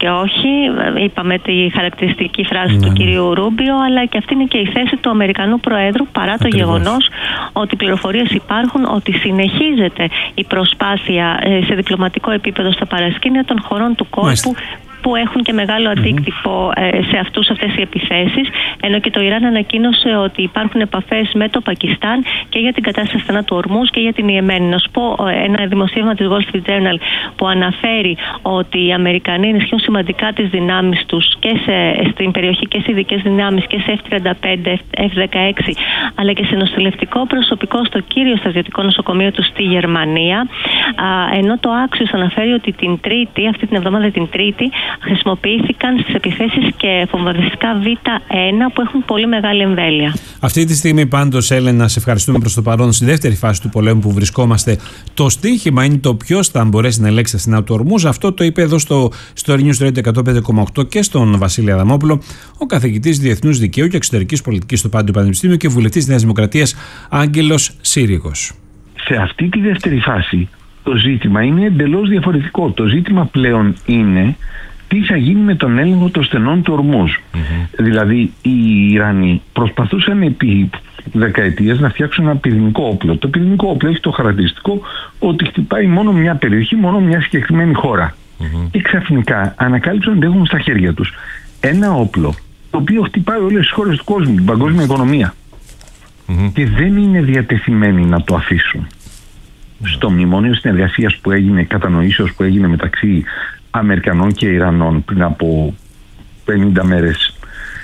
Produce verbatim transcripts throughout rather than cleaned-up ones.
και όχι. Είπαμε τη χαρακτηριστική φράση mm. του κυρίου Ρούμπιο, αλλά και αυτή είναι και η θέση του Αμερικανού Προέδρου, παρά το γεγονός ότι πληροφορίες υπάρχουν ότι συνεχίζεται η προσπάθεια σε διπλωματικό επίπεδο στα παρασκήνια των χωρών του κόλπου. Μάλιστα. Που έχουν και μεγάλο αντίκτυπο mm-hmm. σε αυτούς αυτές οι επιθέσεις, ενώ και το Ιράν ανακοίνωσε ότι υπάρχουν επαφές με το Πακιστάν και για την κατάσταση στενά του Ορμούζ και για την Ιεμένη. Να σου πω ένα δημοσίευμα της Wall Street Journal που αναφέρει ότι οι Αμερικανοί ενισχύουν σημαντικά τις δυνάμεις τους και σε, στην περιοχή και σε ειδικές δυνάμεις και σε εφ τριάντα πέντε, εφ δεκαέξι, αλλά και σε νοσηλευτικό προσωπικό στο κύριο στρατιωτικό νοσοκομείο του στη Γερμανία. Ενώ το Axios αναφέρει ότι την Τρίτη, αυτή την εβδομάδα την Τρίτη, χρησιμοποιήθηκαν στις επιθέσεις και βομβαρδιστικά β ένα που έχουν πολύ μεγάλη εμβέλεια. Αυτή τη στιγμή πάντως, Έλενα, σε ευχαριστούμε προς το παρόν στη δεύτερη φάση του πολέμου που βρισκόμαστε. Το στοίχημα είναι το ποιος θα μπορέσει να ελέγξει τα στενά του Ορμούζ. Αυτό το είπε εδώ στο Story News Radio εκατόν πέντε κόμμα οκτώ και στον Βασίλη Αδαμόπουλο, ο καθηγητής Διεθνούς Δικαίου και Εξωτερικής Πολιτικής στο Πάντιο Πανεπιστήμιο και βουλευτής Νέας Δημοκρατίας Άγγελος Σύριγος. Σε αυτή τη δεύτερη φάση το ζήτημα είναι εντελώς διαφορετικό. Το ζήτημα πλέον είναι τι θα γίνει με τον έλεγχο των στενών του Ορμούζ. Mm-hmm. Δηλαδή οι Ιρανοί προσπαθούσαν επί δεκαετίες να φτιάξουν ένα πυρηνικό όπλο. Το πυρηνικό όπλο έχει το χαρακτηριστικό ότι χτυπάει μόνο μια περιοχή, μόνο μια συγκεκριμένη χώρα. Mm-hmm. Και ξαφνικά ανακάλυψαν ότι έχουν στα χέρια τους ένα όπλο το οποίο χτυπάει όλες τις χώρες του κόσμου, την παγκόσμια οικονομία. Mm-hmm. Και δεν είναι διατεθειμένοι να το αφήσουν. Mm-hmm. Στο μνημόνιο συνεργασίας που έγινε, κατανοήσεως που έγινε μεταξύ Αμερικανών και Ιρανών πριν από πενήντα μέρες,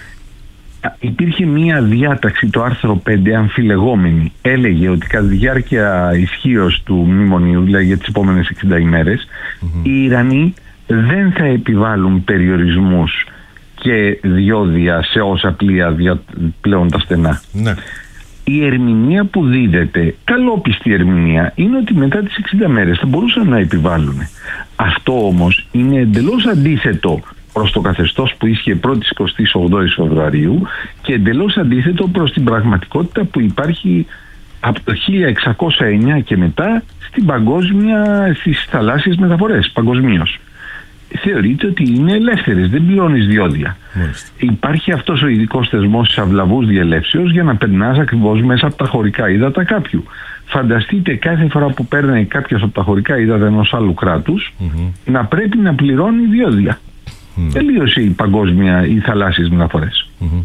υπήρχε μία διάταξη, το άρθρο πέντε, αμφιλεγόμενη. Έλεγε ότι κατά τη διάρκεια ισχύως του μνημονίου, δηλαδή για τις επόμενες εξήντα ημέρες, mm-hmm. οι Ιρανοί δεν θα επιβάλλουν περιορισμούς και διόδια σε όσα πλοία πλέον τα στενά. Ναι. Η ερμηνεία που δίδεται, καλόπιστη ερμηνεία, είναι ότι μετά τις εξήντα μέρες θα μπορούσαν να επιβάλλουν. Αυτό όμως είναι εντελώς αντίθετο προς το καθεστώς που ίσχυε πρώτη εικοστή όγδοη Φεβρουαρίου και εντελώς αντίθετο προς την πραγματικότητα που υπάρχει από το χίλια εξακόσια εννιά και μετά στην παγκόσμια, στις θαλάσσιες μεταφορές παγκοσμίως. Θεωρείται ότι είναι ελεύθερες, δεν πληρώνεις διόδια. Μάλιστα. Υπάρχει αυτός ο ειδικός θεσμός της αυλαβούς διελεύσεως για να περνάς ακριβώς μέσα από τα χωρικά ύδατα κάποιου. Φανταστείτε κάθε φορά που παίρνει κάποιος από τα χωρικά ύδατα ενός άλλου κράτους mm-hmm. να πρέπει να πληρώνει διόδια. Mm. Τελείωσε η παγκόσμια, οι θαλάσσιες μεταφορές. Mm-hmm.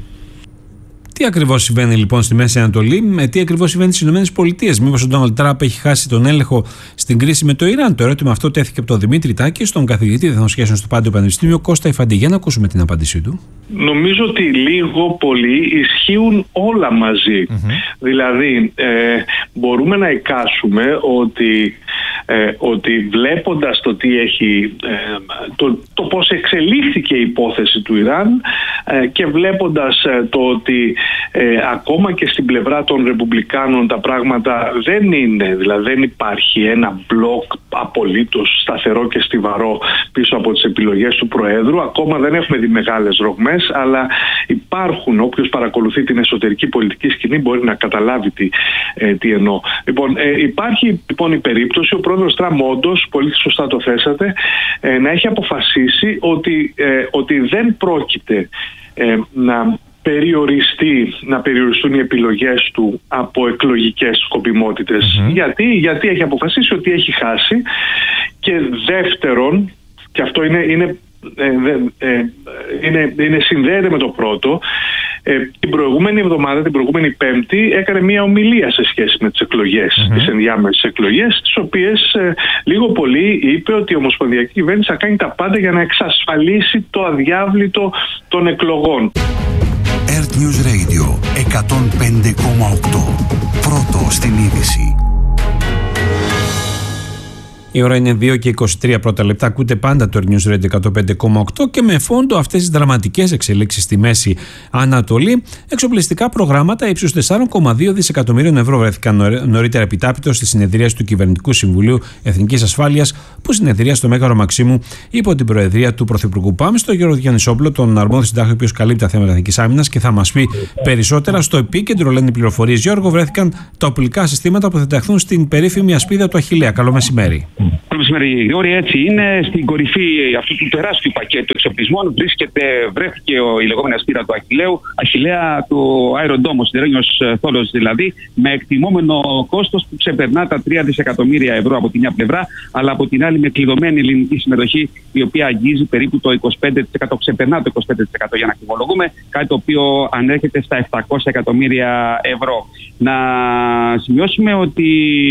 Τι ακριβώς συμβαίνει λοιπόν στη Μέση Ανατολή, με τι ακριβώς συμβαίνει στις ΗΠΑ? Μήπως ο Ντόναλντ Τραμπ έχει χάσει τον έλεγχο στην κρίση με το Ιράν? Το ερώτημα αυτό τέθηκε από τον Δημήτρη Τάκη, στον καθηγητή Διεθνών Σχέσεων στο Πάντιο Πανεπιστήμιο Κώστα Ιφαντή. Για να ακούσουμε την απάντησή του. Νομίζω ότι λίγο πολύ ισχύουν όλα μαζί. Mm-hmm. Δηλαδή, ε, μπορούμε να εικάσουμε ότι, ε, ότι βλέποντας το τι έχει, ε, το, το πώς εξελίχθηκε η υπόθεση του Ιράν ε, και βλέποντας ε, το ότι ε, ακόμα και στην πλευρά των Ρεπουμπλικάνων τα πράγματα δεν είναι, δηλαδή δεν υπάρχει ένα μπλοκ απολύτως σταθερό και στιβαρό πίσω από τις επιλογές του Προέδρου. Ακόμα δεν έχουμε δει μεγάλες ρογμές, αλλά υπάρχουν, όποιος παρακολουθεί την εσωτερική πολιτική σκηνή μπορεί να καταλάβει τι, ε, τι εννοώ. Λοιπόν, ε, υπάρχει λοιπόν η περίπτωση ο πρόεδρος Τραμπ, όντως, πολύ σωστά το θέσατε, ε, να έχει αποφασίσει ότι, ε, ότι δεν πρόκειται ε, να περιοριστεί, να περιοριστούν οι επιλογές του από εκλογικές σκοπιμότητες. Mm-hmm. Γιατί? Γιατί έχει αποφασίσει ότι έχει χάσει, και δεύτερον, και αυτό είναι, είναι, ε, ε, είναι, είναι συνδέεται με το πρώτο, ε, την προηγούμενη εβδομάδα, την προηγούμενη Πέμπτη, έκανε μια ομιλία σε σχέση με τις εκλογές, mm-hmm. τις ενδιάμεσες εκλογές, τις οποίες ε, λίγο πολύ είπε ότι η Ομοσπονδιακή Κυβέρνηση θα κάνει τα πάντα για να εξασφαλίσει το αδιάβλητο των εκλογών. Earth News Radio εκατόν πέντε κόμμα οκτώ. Πρώτο στην είδηση. Η ώρα είναι δύο και είκοσι τρία πρώτα λεπτά. Ακούτε πάντα το Earth News Radio εκατόν πέντε κόμμα οκτώ και με φόντο αυτές τις δραματικές εξελίξεις στη Μέση Ανατολή. Εξοπλιστικά προγράμματα ύψους τέσσερα κόμμα δύο δισεκατομμυρίων ευρώ βρέθηκαν νωρίτερα επιτάπητος στη συνεδρίαση του Κυβερνητικού Συμβουλίου Εθνικής Ασφάλειας, που συνεδρία στο Μέγαρο Μαξίμου υπό την προεδρία του Πρωθυπουργού. Πάμε στον Γιώργο Διαννησόπουλο, τον αρμόδιο συντάκτη, ο οποίος καλύπτει τα θέματα εθνικής άμυνας και θα μας πει περισσότερα. Στο επίκεντρο, λένε οι πληροφορίες, Γιώργο, βρέθηκαν τα οπλικά συστήματα που θα ταχθούν στην περίφημη ασπίδα του Αχιλλέα. Καλό μεσημέρι. Καλό μεσημέρι, Γρηγόρη. Έτσι είναι. Στην κορυφή αυτού του τεράστιου πακέτου εξοπλισμών βρίσκεται, βρέθηκε ο, η λεγόμενη ασπίδα του Αχιλλέου, Αχιλλέα του αεροντόμου, σιδερένιος θόλος δηλαδή, με εκτιμόμενο κόστος που ξεπερνά τα τρία δισεκατομμύρια ευρώ από τη μια πλευρά, αλλά από την άλλη με κλειδωμένη ελληνική συμμετοχή, η οποία αγγίζει περίπου το είκοσι πέντε τοις εκατό, ξεπερνά το είκοσι πέντε τοις εκατό για να αξιολογούμε, κάτι το οποίο ανέρχεται στα επτακόσια εκατομμύρια ευρώ. Να σημειώσουμε ότι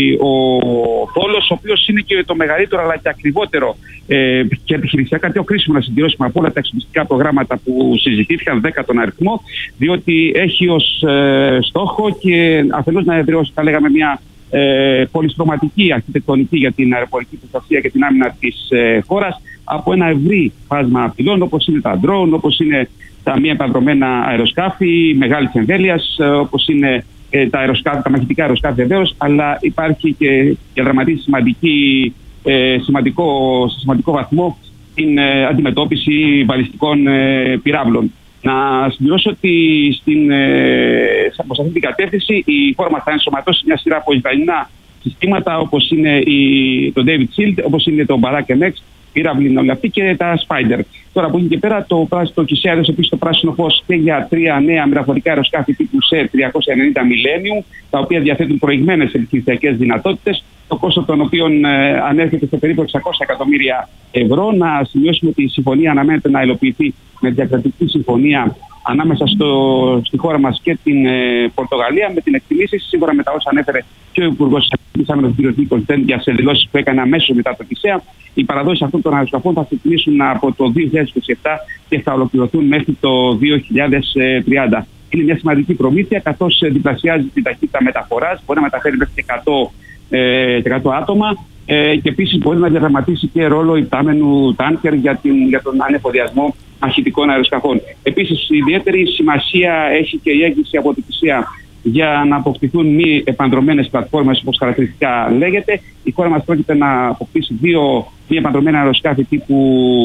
ο θόλος, ο οποίος είναι και το μεγαλύτερο αλλά και ακριβότερο ε, και επιχειρησιακά πιο κρίσιμο να συντηρήσουμε από όλα τα εξοπλιστικά προγράμματα που συζητήθηκαν, δέκα τον αριθμό, διότι έχει ως ε, στόχο και αφενός να εδραιώσει, θα λέγαμε, μια ε, πολυστρωματική αρχιτεκτονική για την αεροπορική προστασία και την άμυνα της ε, χώρας από ένα ευρύ φάσμα απειλών, όπως είναι τα drone, όπως είναι τα μη επανδρομένα αεροσκάφη μεγάλης εμβέλειας, όπως είναι ε, τα, αεροσκάφη, τα μαχητικά αεροσκάφη βεβαίως, αλλά υπάρχει και διαδραματίζει σημαντική, ε, σημαντικό, σε σημαντικό βαθμό την ε, αντιμετώπιση βαλιστικών ε, πυράβλων. Να συμπληρώσω ότι στην, ε, σε αυτή την κατεύθυνση η χώρα μας θα ενσωματώσει μια σειρά από Ισραηλινά συστήματα, όπως είναι η, το David Shield, όπως είναι το Barak εμ εξ, πύραυλοι νεολαυτοί και τα Spider. Τώρα από εκεί και πέρα το, το Κισέα έδωσε επίσης το πράσινο φως και για τρία νέα μεταφορικά αεροσκάφη τύπου σε τριακόσια ενενήντα Millennium, τα οποία διαθέτουν προηγμένες επιχειρησιακές δυνατότητες, το κόστος των οποίων ε, ανέρχεται σε περίπου εξακόσια εκατομμύρια ευρώ. Να σημειώσουμε ότι η συμφωνία αναμένεται να υλοποιηθεί με διακρατική συμφωνία ανάμεσα στο, στη χώρα μας και την ε, Πορτογαλία, με την εκτιμήση, σύμφωνα με τα όσα ανέφερε και ο Υπουργός της Άμυνας, ο κ. Νίκος Δένδια, σε δηλώσεις που έκανε αμέσως μετά το Κισέα. Οι παραδόσεις αυτών των αεροσκαφών θα ξεκινήσουν από το δύο χιλιάδες είκοσι επτά και θα ολοκληρωθούν μέχρι το δύο χιλιάδες τριάντα. Είναι μια σημαντική προμήθεια, καθώς διπλασιάζει την ταχύτητα μεταφοράς, μπορεί να μεταφέρει μέχρι εκατό, ε, εκατό άτομα ε, και επίσης μπορεί να διαδραματίσει και ρόλο υπτάμενου τάνκερ για, την, για τον ανεφοδιασμό μαχητικών αεροσκαφών. Επίσης, ιδιαίτερη σημασία έχει και η έγκριση από την Κισέα για να αποκτηθούν μη επανδρομένες πλατφόρμες, όπως χαρακτηριστικά λέγεται. Η χώρα μας πρόκειται να αποκτήσει δύο μη επανδρομένα αεροσκάφη τύπου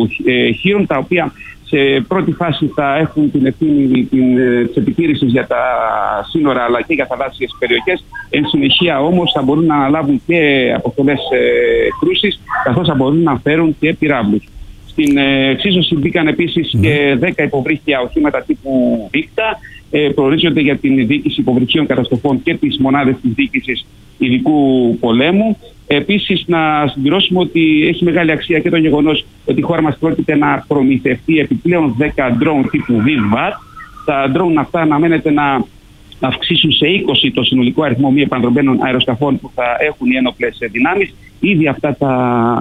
ε, Χίρον, τα οποία σε πρώτη φάση θα έχουν την ευθύνη της επιτήρησης για τα σύνορα αλλά και για θαλάσσιες περιοχές. Εν συνεχεία όμως θα μπορούν να αναλάβουν και αποστολές ε, κρούσης, καθώς θα μπορούν να φέρουν και πυράβλους. Στην εξίσωση μπήκαν επίσης mm. και δέκα υποβρύχια οχήματα τύπου Βίκτα. Ε, προορίζονται για την διοίκηση υποβρυχίων καταστροφών και τις μονάδες της διοίκησης ειδικού πολέμου. Επίσης, να συμπληρώσουμε ότι έχει μεγάλη αξία και το γεγονός ότι η χώρα μας πρόκειται να προμηθευτεί επιπλέον δέκα drone τύπου βι-βατ. Τα drone αυτά αναμένεται να αυξήσουν σε είκοσι το συνολικό αριθμό μη επανδρομένων αεροσκαφών που θα έχουν οι ένοπλες δυνάμεις. Ήδη αυτά τα,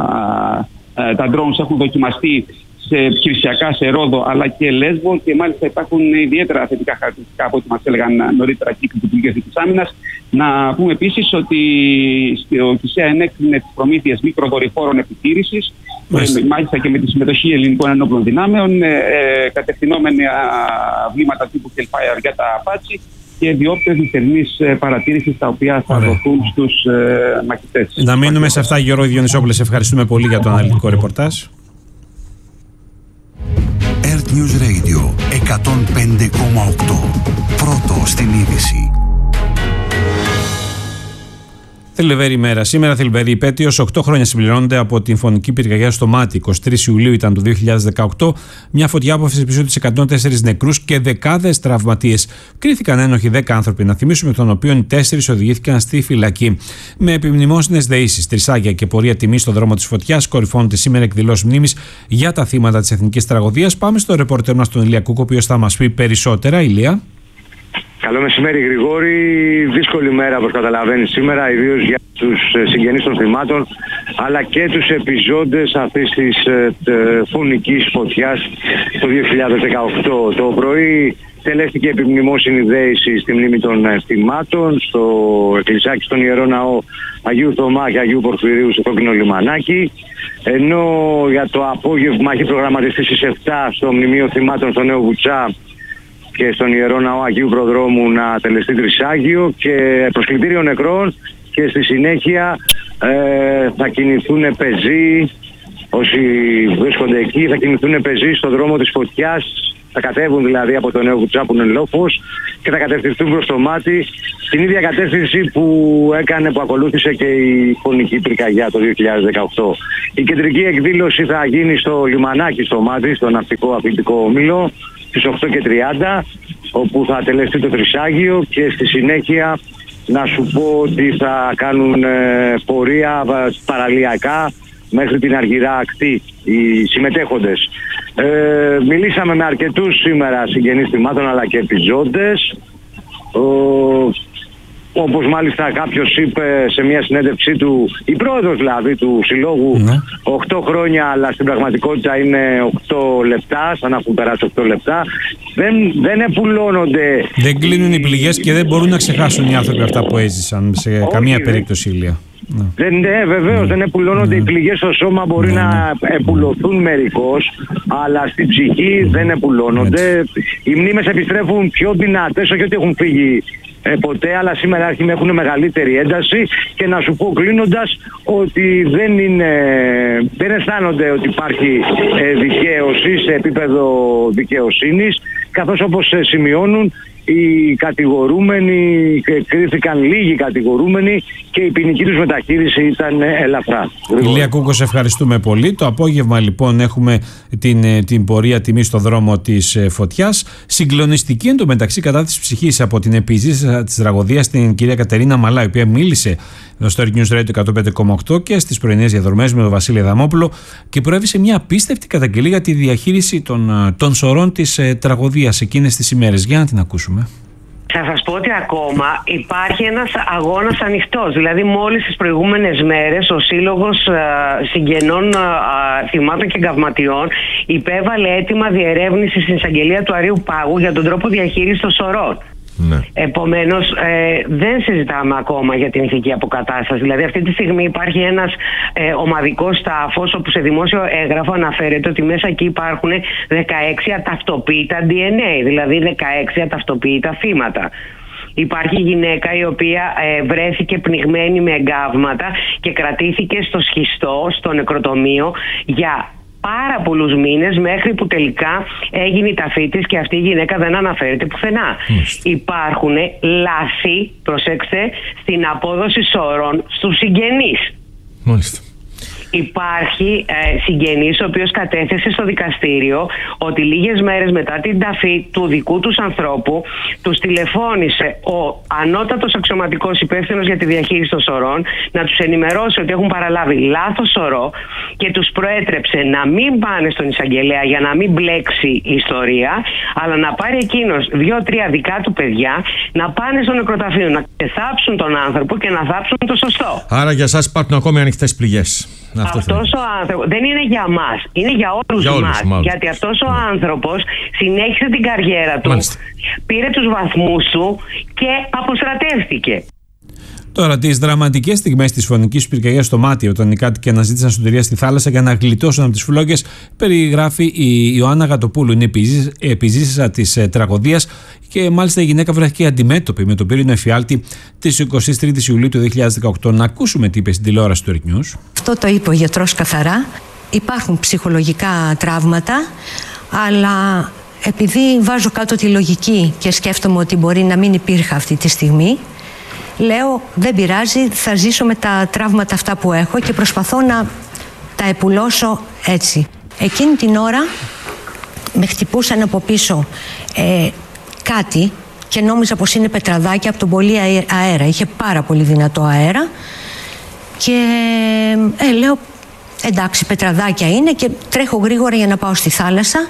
τα drones έχουν δοκιμαστεί σε επιχειρησιακά σε Ρόδο αλλά και Λέσβο και μάλιστα υπάρχουν ιδιαίτερα θετικά χαρακτηριστικά από ό,τι μας έλεγαν νωρίτερα εκεί του Υπουργείου της Άμυνας. Να πούμε επίσης ότι ο Κισέα ενέκρινε τις προμήθειες μικροδορυφόρων επιτήρησης, μάλιστα. μάλιστα και με τη συμμετοχή ελληνικών ενόπλων δυνάμεων, ε, κατευθυνόμενα βλήματα τύπου Hellfire για τα Apache και διόπτες νυχτερινής παρατήρησης, τα οποία θα δοθούν στους ε, μαχητές. Να μείνουμε σε αυτά, Γιώργο Διονυσόπουλε. Ευχαριστούμε πολύ για το αναλυτικό ρεπορτάζ. Earth News Radio εκατόν πέντε κόμμα οκτώ. Πρώτο στην είδηση. Θλιβερή ημέρα. Σήμερα θλιβερή υπέτειος. οκτώ χρόνια συμπληρώνονται από την φωνική πυρκαγιά στο Μάτι. εικοστή τρίτη Ιουλίου ήταν το δύο χιλιάδες δεκαοκτώ. Μια φωτιά που άφησε πίσω της εκατόν τέσσερις νεκρούς και δεκάδες τραυματίες. Κρίθηκαν ένοχοι δέκα άνθρωποι, να θυμίσουμε, των οποίων οι τέσσερις οδηγήθηκαν στη φυλακή. Με επιμνημόσυνες δεήσεις, τρισάγια και πορεία τιμής στον δρόμο της φωτιάς, κορυφώνονται σήμερα εκδηλώσεις μνήμης για τα θύματα της εθνικής τραγωδίας. Πάμε στο ρεπορτέρ μας, τον Ηλία Κούκο, ο οποίος θα μας πει περισσότερα. Ηλία. Καλό μεσημέρι, Γρηγόρη. Δύσκολη μέρα, όπως καταλαβαίνεις, σήμερα, ιδίως για τους συγγενείς των θυμάτων, αλλά και τους επιζώντες αυτής της ε, φωνικής φωτιάς το δύο χιλιάδες δεκαοκτώ. Το πρωί τελέστηκε επιμνημόσυνη δέηση στη μνήμη των θυμάτων στο εκκλησάκι στον Ιερό Ναό Αγίου Θωμά και Αγίου Πορφυρίου στο Κόκκινο Λιμανάκι, ενώ για το απόγευμα έχει προγραμματιστεί στις επτά στο Μνημείο Θυμάτων στο Νέο Βουτσά και στον Ιερό Ναό Αγίου Προδρόμου να τελεστεί τρισάγιο και προσκλητήριο νεκρών, και στη συνέχεια ε, θα κινηθούν πεζοί όσοι βρίσκονται εκεί θα κινηθούν πεζοί στον δρόμο της φωτιάς, θα κατέβουν δηλαδή από το Νέο Βουτσά που είναι λόφος και θα κατευθυνθούν προς το Μάτι, στην ίδια κατεύθυνση που έκανε, που ακολούθησε και η φωνική πυρκαγιά το δύο χιλιάδες δεκαοκτώ. Η κεντρική εκδήλωση θα γίνει στο λιμανάκι στο Μάτι, στο ναυτικό αθλητικό όμιλο, στις οκτώ και τριάντα, όπου θα τελεστεί το Τρισάγιο και στη συνέχεια να σου πω ότι θα κάνουν ε, πορεία παραλιακά μέχρι την Αργυρά Ακτή οι συμμετέχοντες. Ε, μιλήσαμε με αρκετούς σήμερα συγγενείς θυμάτων αλλά και επιζώντες. Ο, όπως μάλιστα κάποιος είπε σε μια συνέντευξή του, η πρόεδρος δηλαδή του συλλόγου, ναι. οκτώ χρόνια, αλλά στην πραγματικότητα είναι οκτώ λεπτά, σαν να έχουν περάσει οκτώ λεπτά. Δεν, δεν επουλώνονται. Δεν κλείνουν οι πληγές και δεν μπορούν να ξεχάσουν οι άνθρωποι αυτά που έζησαν σε Όχι, καμία δεν... περίπτωση, Ηλία. Ναι. Δεν, ναι, βεβαίως, ναι. δεν επουλώνονται ναι. οι πληγές στο σώμα, μπορεί ναι. να επουλωθούν μερικώς, αλλά στην ψυχή δεν επουλώνονται. Έτσι. Οι μνήμες επιστρέφουν πιο δυνατές, όχι ότι έχουν φύγει ε, ποτέ, αλλά σήμερα έχουν μεγαλύτερη ένταση και να σου πω κλείνοντας ότι δεν, είναι, δεν αισθάνονται ότι υπάρχει ε, δικαίωση σε επίπεδο δικαιοσύνης, καθώς όπως ε, σημειώνουν οι κατηγορούμενοι, κρίθηκαν λίγοι κατηγορούμενοι και η ποινική τους μεταχείριση ήταν ελαφρά. Ηλία Κούκο, σε ευχαριστούμε πολύ. Το απόγευμα λοιπόν έχουμε την, την πορεία τιμή στο δρόμο της φωτιάς. Συγκλονιστική εντωμεταξύ κατάθεση ψυχής από την επιζήτησα της τραγωδίας, την κυρία Κατερίνα Μαλά, η οποία μίλησε στο News Radio εκατόν πέντε κόμμα οκτώ και στις πρωινές διαδρομές με τον Βασίλη Αδαμόπουλο και προέβησε μια απίστευτη καταγγελία για τη διαχείριση των, των σωρών της ε, τραγωδίας εκείνες τις ημέρες. Για να την ακούσουμε. Θα σας πω ότι ακόμα υπάρχει ένας αγώνας ανοιχτός. Δηλαδή μόλις τις προηγούμενες μέρες ο Σύλλογος α, Συγγενών α, Θυμάτων και Εγκαυματιών υπέβαλε αίτημα διερεύνησης στην εισαγγελία του Αρείου Πάγου για τον τρόπο διαχείρισης των σωρών. Ναι. Επομένως ε, δεν συζητάμε ακόμα για την ηθική αποκατάσταση. Δηλαδή αυτή τη στιγμή υπάρχει ένας ε, ομαδικός τάφος όπου σε δημόσιο έγγραφο αναφέρεται ότι μέσα εκεί υπάρχουν δεκαέξι αταυτοποίητα ντι εν έι, δηλαδή δεκαέξι αταυτοποίητα θύματα. Υπάρχει γυναίκα η οποία ε, βρέθηκε πνιγμένη με εγκάβματα και κρατήθηκε στο σχιστό, στο νεκροτομείο για πάρα πολλούς μήνες, μέχρι που τελικά έγινε η ταφή της και αυτή η γυναίκα δεν αναφέρεται πουθενά. Μάλιστα. Υπάρχουν λάθη, προσέξτε, στην απόδοση σωρών στους συγγενείς. Μάλιστα. Υπάρχει ε, συγγενής ο οποίος κατέθεσε στο δικαστήριο ότι λίγες μέρες μετά την ταφή του δικού τους ανθρώπου τους τηλεφώνησε ο ανώτατος αξιωματικός υπεύθυνος για τη διαχείριση των σωρών να τους ενημερώσει ότι έχουν παραλάβει λάθος σωρό και τους προέτρεψε να μην πάνε στον εισαγγελέα για να μην μπλέξει η ιστορία, αλλά να πάρει εκείνος δύο-τρία δικά του παιδιά να πάνε στο νεκροταφείο, να θάψουν τον άνθρωπο και να θάψουν το σωστό. Άρα για εσάς υπάρχουν ακόμη ανοιχτές πληγές. Αυτό αυτός ο άνθρωπος δεν είναι για μας, είναι για όλους, για όλους μας. Γιατί αυτός ο άνθρωπος συνέχισε την καριέρα του, Μάλιστα. πήρε τους βαθμούς του και αποστρατεύτηκε. Τώρα, τις δραματικές στιγμές της φωνικής πυρκαγιάς στο Μάτι, όταν οι κάτοικοι αναζήτησαν σωτηρία στη θάλασσα για να γλιτώσουν από τις φλόγες, περιγράφει η Ιωάννα Γατοπούλου. Είναι επιζήσασα της ε, τραγωδίας και μάλιστα η γυναίκα βρέθηκε αντιμέτωπη με τον πύρινο εφιάλτη της εικοστής τρίτης Ιουλίου του δύο χιλιάδες δεκαοκτώ. Να ακούσουμε τι είπε στην τηλεόραση του Earth News. Αυτό το είπε ο γιατρός καθαρά. Υπάρχουν ψυχολογικά τραύματα, αλλά επειδή βάζω κάτω τη λογική και σκέφτομαι ότι μπορεί να μην υπήρχε αυτή τη στιγμή, λέω δεν πειράζει, θα ζήσω με τα τραύματα αυτά που έχω και προσπαθώ να τα επουλώσω έτσι. Εκείνη την ώρα με χτυπούσαν από πίσω ε, κάτι και νόμιζα πως είναι πετραδάκια από τον πολύ αέρα. Είχε πάρα πολύ δυνατό αέρα και ε, λέω εντάξει, πετραδάκια είναι, και τρέχω γρήγορα για να πάω στη θάλασσα.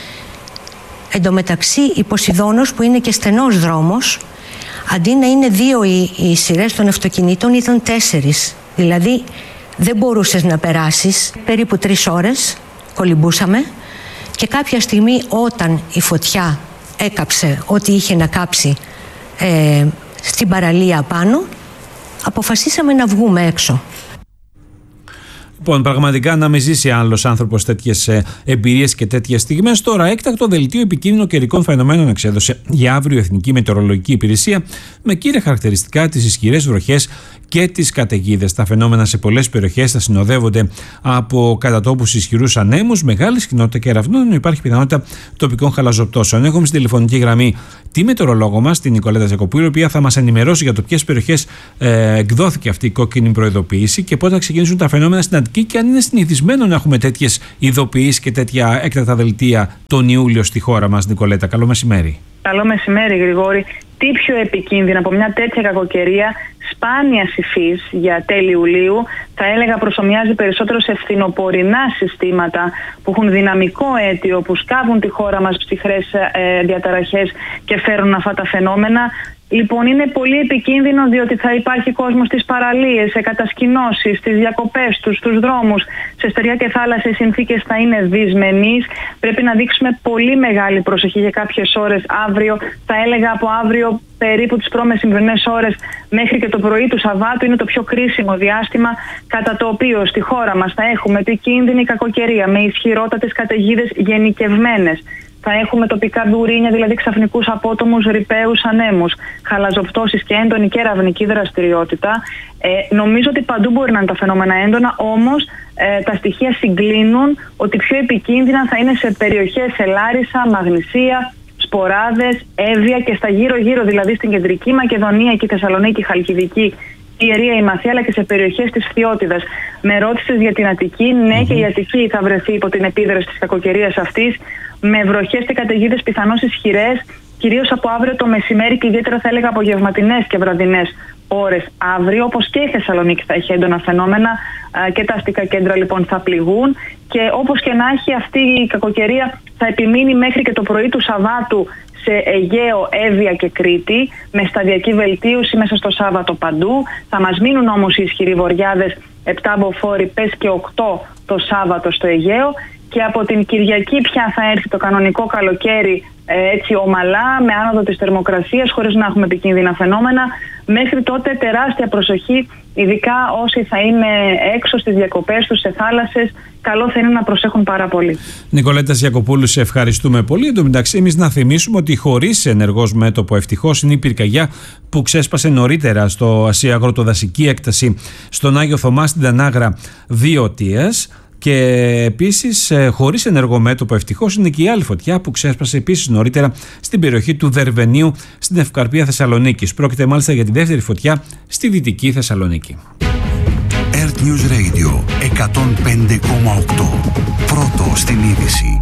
Εν τω μεταξύ η Ποσειδώνος, που είναι και στενός δρόμος, αντί να είναι δύο οι, οι σειρές των αυτοκινήτων, ήταν τέσσερις. Δηλαδή δεν μπορούσες να περάσεις. Περίπου τρεις ώρες κολυμπούσαμε και κάποια στιγμή όταν η φωτιά έκαψε ό,τι είχε να κάψει ε, στην παραλία πάνω, αποφασίσαμε να βγούμε έξω. Λοιπόν, πραγματικά να μην ζήσει άλλος άνθρωπος τέτοιες εμπειρίες και τέτοιες στιγμές. Τώρα, έκτακτο δελτίο επικίνδυνων καιρικών φαινομένων εξέδωσε για αύριο η Εθνική Μετεωρολογική Υπηρεσία, με κύρια χαρακτηριστικά τις ισχυρές βροχές και τις καταιγίδες. Τα φαινόμενα σε πολλές περιοχές θα συνοδεύονται από κατά τόπους ισχυρούς ανέμους, μεγάλη συχνότητα κεραυνών, ενώ υπάρχει πιθανότητα τοπικών χαλαζοπτώσεων. Έχουμε στην τηλεφωνική γραμμή τη μετεωρολόγο μας, την Νικολέτα Ζακοπούλου, η οποία θα μας ενημερώσει για το ποιες περιοχές ε, εκδόθηκε αυτή η κόκκινη προειδοποίηση και πότε θα ξεκινήσουν τα φαινόμενα στην Αττική και αν είναι συνηθισμένο να έχουμε τέτοιες ειδοποιήσεις και τέτοια έκτακτα δελτία τον Ιούλιο στη χώρα μας. Νικολέτα, καλό μεσημέρι. Καλό μεσημέρι, Γρηγόρη. Τι πιο επικίνδυνο από μια τέτοια κακοκαιρία σπάνια υφής για τέλη Ιουλίου, θα έλεγα προσομοιάζει περισσότερο σε φθινοπορεινά συστήματα που έχουν δυναμικό αίτιο, που σκάβουν τη χώρα μας ψυχρές ε, διαταραχές και φέρουν αυτά τα φαινόμενα. Λοιπόν, είναι πολύ επικίνδυνο διότι θα υπάρχει κόσμος στις παραλίες, σε κατασκηνώσεις, στις διακοπές τους, στους δρόμους, σε στεριά και θάλασσα οι συνθήκες θα είναι δυσμενείς. Πρέπει να δείξουμε πολύ μεγάλη προσοχή για κάποιες ώρες αύριο. Θα έλεγα από αύριο περίπου τις προμεσημβρινές ώρες μέχρι και το πρωί του Σαββάτου είναι το πιο κρίσιμο διάστημα, κατά το οποίο στη χώρα μας θα έχουμε επικίνδυνη κακοκαιρία με ισχυρότατες καταιγίδες γενικευμένες. Θα έχουμε τοπικά μπουρίνια, δηλαδή ξαφνικούς απότομους ρηπαίους ανέμους, χαλαζοπτώσεις και έντονη κεραυνική δραστηριότητα. Ε, νομίζω ότι παντού μπορεί να είναι τα φαινόμενα έντονα, όμως ε, τα στοιχεία συγκλίνουν ότι πιο επικίνδυνα θα είναι σε περιοχές σε Λάρισα, Μαγνησία, Σποράδες, Εύβοια και στα γύρω-γύρω, δηλαδή στην Κεντρική Μακεδονία και Θεσσαλονίκη, Χαλκιδική, η Ιερία, η Μαθία, αλλά και σε περιοχές της Φθιώτιδας. Με ρώτησες για την Αττική. Ναι, mm-hmm. και η Αττική θα βρεθεί υπό την επίδραση της κακοκαιρίας αυτής, με βροχές και καταιγίδες πιθανώς ισχυρές, κυρίως από αύριο το μεσημέρι και ιδιαίτερα θα έλεγα απογευματινές και βραδινές ώρες αύριο, όπως και η Θεσσαλονίκη θα έχει έντονα φαινόμενα και τα αστικά κέντρα λοιπόν θα πληγούν, και όπως και να έχει αυτή η κακοκαιρία θα επιμείνει μέχρι και το πρωί του Σαββάτου σε Αιγαίο, Εύβοια και Κρήτη, με σταδιακή βελτίωση μέσα στο Σάββατο παντού. Θα μας μείνουν όμως οι ισχυροί βοριάδες, επτά μποφόρ, πες και οκτώ το Σάββατο στο Αιγαίο, και από την Κυριακή πια θα έρθει το κανονικό καλοκαίρι, έτσι ομαλά, με άνοδο της θερμοκρασίας, χωρίς να έχουμε επικίνδυνα φαινόμενα. Μέχρι τότε τεράστια προσοχή, ειδικά όσοι θα είναι έξω στις διακοπές τους, σε θάλασσες, καλό θα είναι να προσέχουν πάρα πολύ. Νικολέτα Ζακοπούλου, σε ευχαριστούμε πολύ. Εν τω μεταξύ, εμείς να θυμίσουμε ότι χωρίς ενεργός μέτωπο ευτυχώς είναι η πυρκαγιά που ξέσπασε νωρίτερα στο Ασιαγροτοδασική έκταση στον Άγιο Θωμά στην Τανάγρα δύο Τίας. Και επίσης, χωρίς ενεργό μέτωπο ευτυχώς, είναι και η άλλη φωτιά που ξέσπασε επίσης νωρίτερα στην περιοχή του Δερβενίου στην Ευκαρπία Θεσσαλονίκης. Πρόκειται μάλιστα για τη δεύτερη φωτιά στη Δυτική Θεσσαλονίκη. Earth News Radio εκατόν πέντε κόμμα οκτώ. Πρώτο στην είδηση.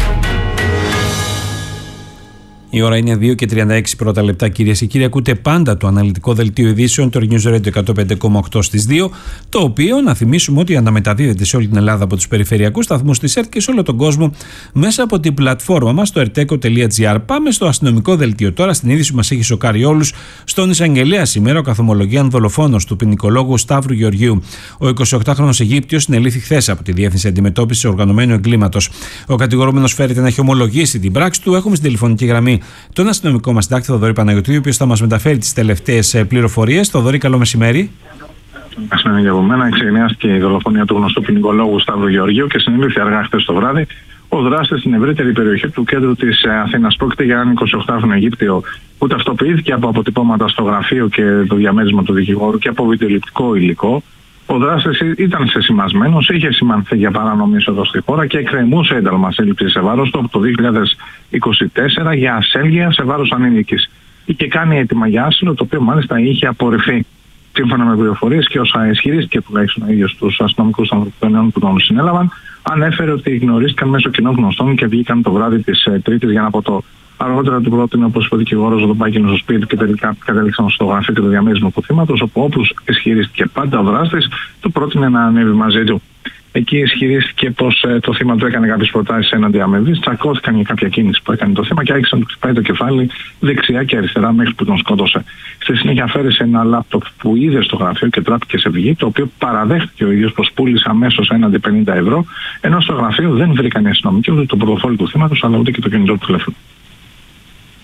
Η ώρα είναι δύο και τριάντα έξι πρώτα λεπτά, κυρίες και κύριοι. Ακούτε πάντα το αναλυτικό δελτίο ειδήσεων του News Radio εκατόν πέντε κόμμα οκτώ στις δύο, το οποίο να θυμίσουμε ότι αναμεταδίδεται σε όλη την Ελλάδα από τους περιφερειακούς σταθμούς της ΕΡΤ και σε όλο τον κόσμο μέσα από την πλατφόρμα μας στο ερτέκο τελεία τζι άρ. Πάμε στο αστυνομικό δελτίο τώρα. Στην είδηση που μας έχει σοκάρει όλους. Στον εισαγγελέα σήμερα, ο καθομολογίαν δολοφόνος του ποινικολόγου Σταύρου Γεωργίου, ο εικοσιοκτάχρονος Αιγύπτιος, συνελήφθη χθες από τη Διεύθυνση Αντιμετώπισης Οργανωμένου Εγκλήματος. Ο κατηγορούμενος φέρεται να έχει ομολογήσει την πράξη του. Έχουμε στην τηλεφωνική γραμμή τον αστυνομικό μας συντάκτη Θοδωρή Παναγιωτήδη, ο οποίος θα μας μεταφέρει τις τελευταίες πληροφορίες. Θοδωρή, καλό μεσημέρι. Μεσημέρι για από μένα. Εξεγενιάστηκε η δολοφονία του γνωστού ποινικολόγου Σταύρου Γεωργίου και συνελήφθη αργά χθες το βράδυ ο δράστης στην ευρύτερη περιοχή του κέντρου της Αθήνας. Πρόκειται για έναν εικοσιοκτάχρονο Αιγύπτιο που ταυτοποιήθηκε από αποτυπώματα στο γραφείο και το διαμέρισμα του δικηγόρου και από βιντεοληπτικό υλικό. Ο δράστης ήταν σεσημασμένος, είχε σημανθεί για παράνομη είσοδο στη χώρα και εκκρεμούσε ένταλμα σύλληψης σε βάρος του από το δύο χιλιάδες είκοσι τέσσερα για ασέλγεια σε βάρος ανήλικης. Είχε κάνει αίτημα για άσυλο, το οποίο μάλιστα είχε απορριφθεί. Σύμφωνα με πληροφορίες και όσα ισχυρίστηκε τουλάχιστον ο ίδιος τους αστυνομικούς ανθρωπινών που τον συνέλαβαν, ανέφερε ότι γνωρίστηκαν μέσω κοινών γνωστών και βγήκαν το βράδυ της ε, Τρίτης για να πω το. Αργότερα του πρότεινε, όπως είπε ο δικηγόρος, τον πάγινο στο σπίτι και τελικά κατέληξαν στο γραφείο και το διαμέρισμα του θύματος, όπου όπως ισχυρίστηκε πάντα ο δράστης, του πρότεινε να ανέβει μαζί του. Εκεί ισχυρίστηκε πως ε, το θύμα του έκανε κάποιες προτάσεις έναντι αμοιβής, τσακώθηκαν για κάποια κίνηση που έκανε το θύμα και άρχισαν να του χτυπάει το κεφάλι δεξιά και αριστερά μέχρι που τον σκότωσε. Στη συνέχεια αφαίρεσε ένα λάπτοπ που είδε στο γραφείο και τράπηκε σε βγή, το οποίο παραδέχτηκε ο ίδιος πως πούλησε αμέσως έναντι πενήντα ευρώ, ενώ στο γραφείο δεν βρήκαν οι αστυνομικοί ούτε το πορτοφόλι του θύματος αλλά ούτε και το κινητό του τηλέφωνο.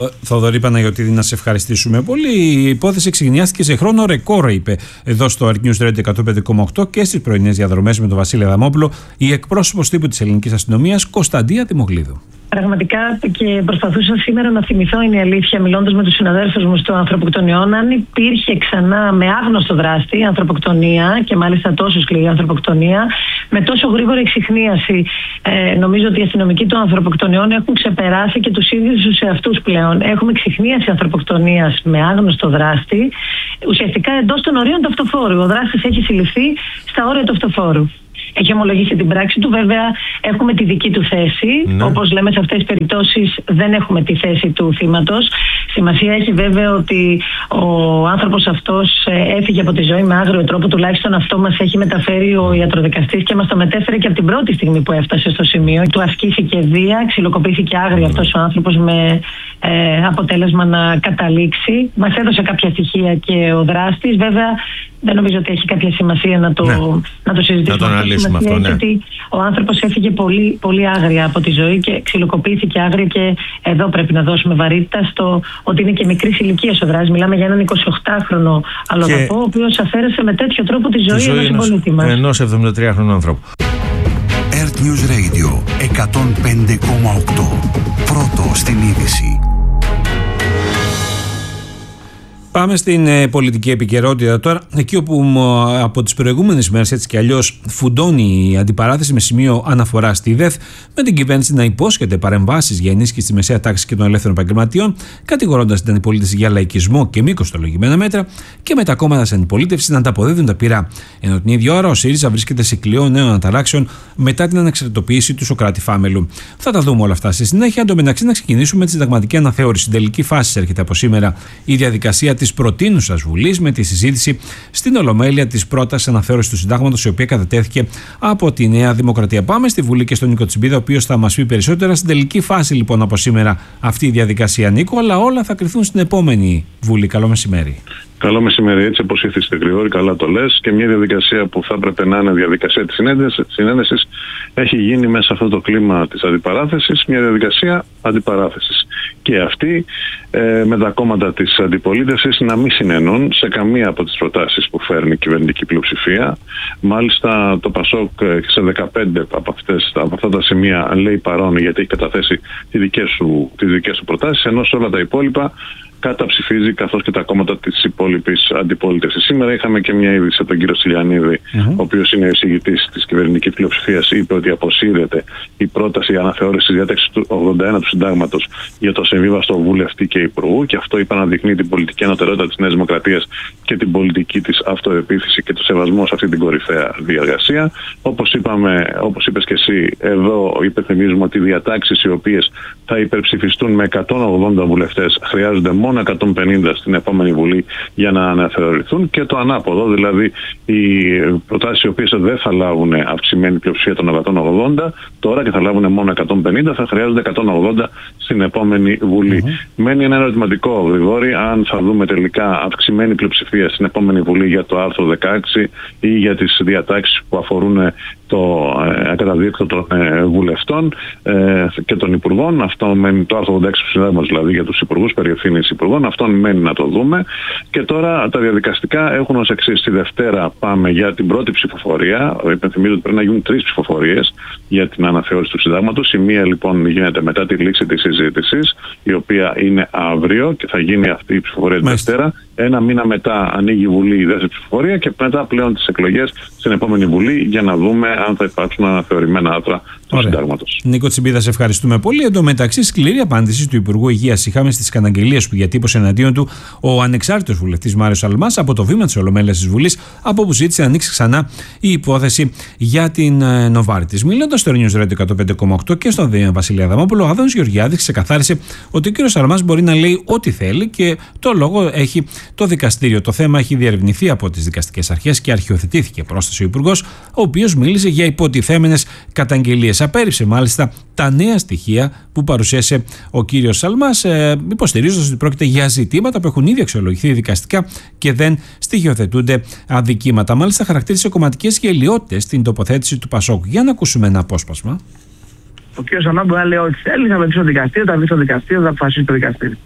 Θοδωρή Παναγιωτήδη, να σε ευχαριστήσουμε πολύ. Η υπόθεση εξηγηνιάστηκε σε χρόνο ρεκόρ, είπε εδώ στο Earth News Radio εκατόν πέντε κόμμα οκτώ και στις πρωινές διαδρομές με τον Βασίλη Αδαμόπουλο η εκπρόσωπος τύπου της Ελληνικής Αστυνομίας Κωνσταντία Δημογλίδου. Πραγματικά και προσπαθούσα σήμερα να θυμηθώ, είναι η αλήθεια, μιλώντας με τους συναδέλφους μου στο ανθρωποκτονιών, αν υπήρχε ξανά με άγνωστο δράστη ανθρωποκτονία και μάλιστα τόσο σκληρή ανθρωποκτονία, με τόσο γρήγορη εξιχνίαση. Ε, νομίζω ότι οι αστυνομικοί των ανθρωποκτονιών έχουν ξεπεράσει και τους ίδιους τους εαυτούς πλέον. Έχουμε εξιχνίαση ανθρωποκτονίας με άγνωστο δράστη, ουσιαστικά εντός των ορίων του αυτοφόρου. Ο δράστης έχει συλληφθεί στα όρια του αυτοφόρου. Έχει ομολογήσει την πράξη του. Βέβαια, έχουμε τη δική του θέση. Ναι. Όπως λέμε, σε αυτές τις περιπτώσεις δεν έχουμε τη θέση του θύματος. Σημασία έχει βέβαια ότι ο άνθρωπος αυτός έφυγε από τη ζωή με άγριο τρόπο. Τουλάχιστον αυτό μας έχει μεταφέρει ο ιατροδικαστής και μας το μετέφερε και από την πρώτη στιγμή που έφτασε στο σημείο. Του ασκήθηκε βία, ξυλοκοπήθηκε άγρια αυτός ο άνθρωπος με ε, αποτέλεσμα να καταλήξει. Μας έδωσε κάποια στοιχεία και ο δράστης. Βέβαια, δεν νομίζω ότι έχει κάποια σημασία να το, ναι. να το συζητήσουμε. Να το αναλύσουμε αυτό, ναι. Γιατί ο άνθρωπος έφυγε πολύ, πολύ άγρια από τη ζωή και ξυλοκοπήθηκε άγρια, και εδώ πρέπει να δώσουμε βαρύτητα στο ότι είναι και μικρής ηλικίας ο δράστης. Μιλάμε για έναν εικοσιοκτάχρονο αλλοδαπό, ο οποίος αφαίρεσε με τέτοιο τρόπο τη ζωή, τη ζωή ενός συμπολίτη μας. Ενός εβδομηντατριάχρονου ανθρώπου. Earth News Radio εκατόν πέντε κόμμα οκτώ. Πρώτο στην είδηση. Πάμε στην ε, πολιτική επικαιρότητα τώρα, εκεί όπου μ, από τις προηγούμενες μέρες έτσι κι αλλιώς φουντώνει η αντιπαράθεση με σημείο αναφορά στη ΔΕΘ, με την κυβέρνηση να υπόσχεται παρεμβάσεις για ενίσχυση στη μεσαία τάξη και των ελεύθερων επαγγελματιών, κατηγορώντας την αντιπολίτευση για λαϊκισμό και μη κοστολογημένα μέτρα, και με τα κόμματα της αντιπολίτευσης να ανταποδίδουν τα πειρά. Ενώ την ίδια ώρα ο ΣΥΡΙΖΑ βρίσκεται σε κλειό νέων αναταράξεων μετά την ανεξαρτητοποίηση του Σωκράτη Φάμελου. Θα τα δούμε όλα αυτά στη συνέχεια. Εν τω μεταξύ, να ξεκινήσουμε με τη συνταγματική αναθεώρηση. Στην τελική φάση έρχεται από σήμερα η διαδικασία της προτείνουσας Βουλής με τη συζήτηση στην Ολομέλεια της πρότασης αναθεώρησης του Συντάγματος, η οποία κατατέθηκε από τη Νέα Δημοκρατία. Πάμε στη Βουλή και στον Νίκο Τσιμπίδα, ο οποίος θα μας πει περισσότερα. Στην τελική φάση λοιπόν από σήμερα αυτή η διαδικασία, Νίκο, αλλά όλα θα κρυθούν στην επόμενη Βουλή. Καλό μεσημέρι. Καλό μεσημέρι, έτσι όπως ήρθε Γρηγόρη, καλά το λες. Και μια διαδικασία που θα έπρεπε να είναι διαδικασία της συνένεσης έχει γίνει μέσα σε αυτό το κλίμα της αντιπαράθεσης, μια διαδικασία αντιπαράθεσης. Και αυτή ε, με τα κόμματα της αντιπολίτευσης να μην συνενούν σε καμία από τις προτάσεις που φέρνει η κυβερνητική πλειοψηφία. Μάλιστα το ΠΑΣΟΚ σε δεκαπέντε από, αυτές, από αυτά τα σημεία λέει παρόν, γιατί έχει καταθέσει τις δικές σου, τις δικές σου προτάσεις, ενώ σε όλα τα υπόλοιπα καταψηφίζει, καθώς και τα κόμματα της υπόλοιπης αντιπολίτευσης. Σήμερα είχαμε και μια είδηση από τον κύριο Σιλιανίδη, mm-hmm. ο οποίος είναι ο εισηγητής της κυβερνητικής πλειοψηφίας, είπε ότι αποσύρεται η πρόταση αναθεώρησης της διάταξης του ογδόντα ένα του Συντάγματος για το συμβίβαστο βουλευτή και υπουργού, και αυτό είπα να δείχνει την πολιτική ανωτερότητα της Νέας Δημοκρατίας και την πολιτική της αυτοεπίθεση και το σεβασμό σε αυτή την κορυφαία διαργασία. Όπως είπαμε, όπως είπες και εσύ, εδώ υπενθυμίζουμε ότι οι διατάξεις οι οποίες θα υπερψηφιστούν με εκατόν ογδόντα βουλευτές χρειάζονται μόνο εκατόν πενήντα στην επόμενη Βουλή για να αναθεωρηθούν, και το ανάποδο, δηλαδή οι προτάσεις οι οποίες δεν θα λάβουν αυξημένη πλειοψηφία των εκατόν ογδόντα τώρα και θα λάβουν μόνο εκατόν πενήντα, θα χρειάζονται εκατόν ογδόντα στην επόμενη Βουλή. Mm-hmm. Μένει ένα ερωτηματικό, Γρηγόρη, αν θα δούμε τελικά αυξημένη πλειοψηφία στην επόμενη Βουλή για το άρθρο δεκαέξι ή για τις διατάξεις που αφορούν το ε, καταδίκτυο των ε, βουλευτών ε, και των υπουργών. Αυτό μένει, το άρθρο ογδόντα έξι του Συντάγματος, δηλαδή για τους υπουργούς, περί ευθύνης υπουργών. Αυτό μένει να το δούμε. Και τώρα τα διαδικαστικά έχουν ως εξής. Τη Δευτέρα πάμε για την πρώτη ψηφοφορία. Υπενθυμίζω ότι πρέπει να γίνουν τρεις ψηφοφορίες για την αναθεώρηση του Συντάγματος. Η μία λοιπόν γίνεται μετά τη λήξη της συζήτησης, η οποία είναι αύριο, και θα γίνει αυτή η ψηφοφορία τη Δευτέρα. Ένα μήνα μετά ανοίγει η Βουλή η δεύτερη ψηφοφορία, και μετά πλέον τις εκλογές στην επόμενη Βουλή, για να δούμε αν θα υπάρξουν αναθεωρημένα άρθρα του Συντάγματος. Νίκο Τσιμπίδα, σε ευχαριστούμε πολύ. Εν τω μεταξύ, σκληρή απάντηση του Υπουργού Υγείας είχαμε στις καταγγελίες που διατύπωσε εναντίον του ο ανεξάρτητος βουλευτής Μάριος Αλμάς από το βήμα της Ολομέλειας της Βουλής, από όπου ζήτησε να ανοίξει ξανά η υπόθεση για την ε, Νοβάρτις. Μιλώντας στο News Radio εκατόν πέντε κόμμα οκτώ και στον Βασίλη Αδαμόπουλο, ο Άδωνης Γεωργιάδης ξεκαθάρισε ότι ο κ. Αλμάς μπορεί να λέει ό,τι θέλει και το λόγο έχει το δικαστήριο. Το θέμα έχει διερευνηθεί από τις δικαστικές αρχές και αρχιοθετήθηκε, πρόσθεσε ο Υπουργός, ο οποίος μίλησε για υποτιθέμενες καταγγελίες. Απέρριψε μάλιστα τα νέα στοιχεία που παρουσίασε ο κύριος Σαλμάς, ε, υποστηρίζοντας ότι πρόκειται για ζητήματα που έχουν ήδη αξιολογηθεί δικαστικά και δεν στοιχειοθετούνται αδικήματα. Μάλιστα, χαρακτήρισε κομματικές γελοιότητες στην τοποθέτηση του ΠΑΣΟΚ. Για να ακούσουμε ένα απόσπασμα. Ο κ. Σαλμά μπορεί να λέει ό,τι θέλει, θα βρει στο δικαστήριο, θα βρει στο δικαστήριο, θα αποφασίσει το δικαστήριο.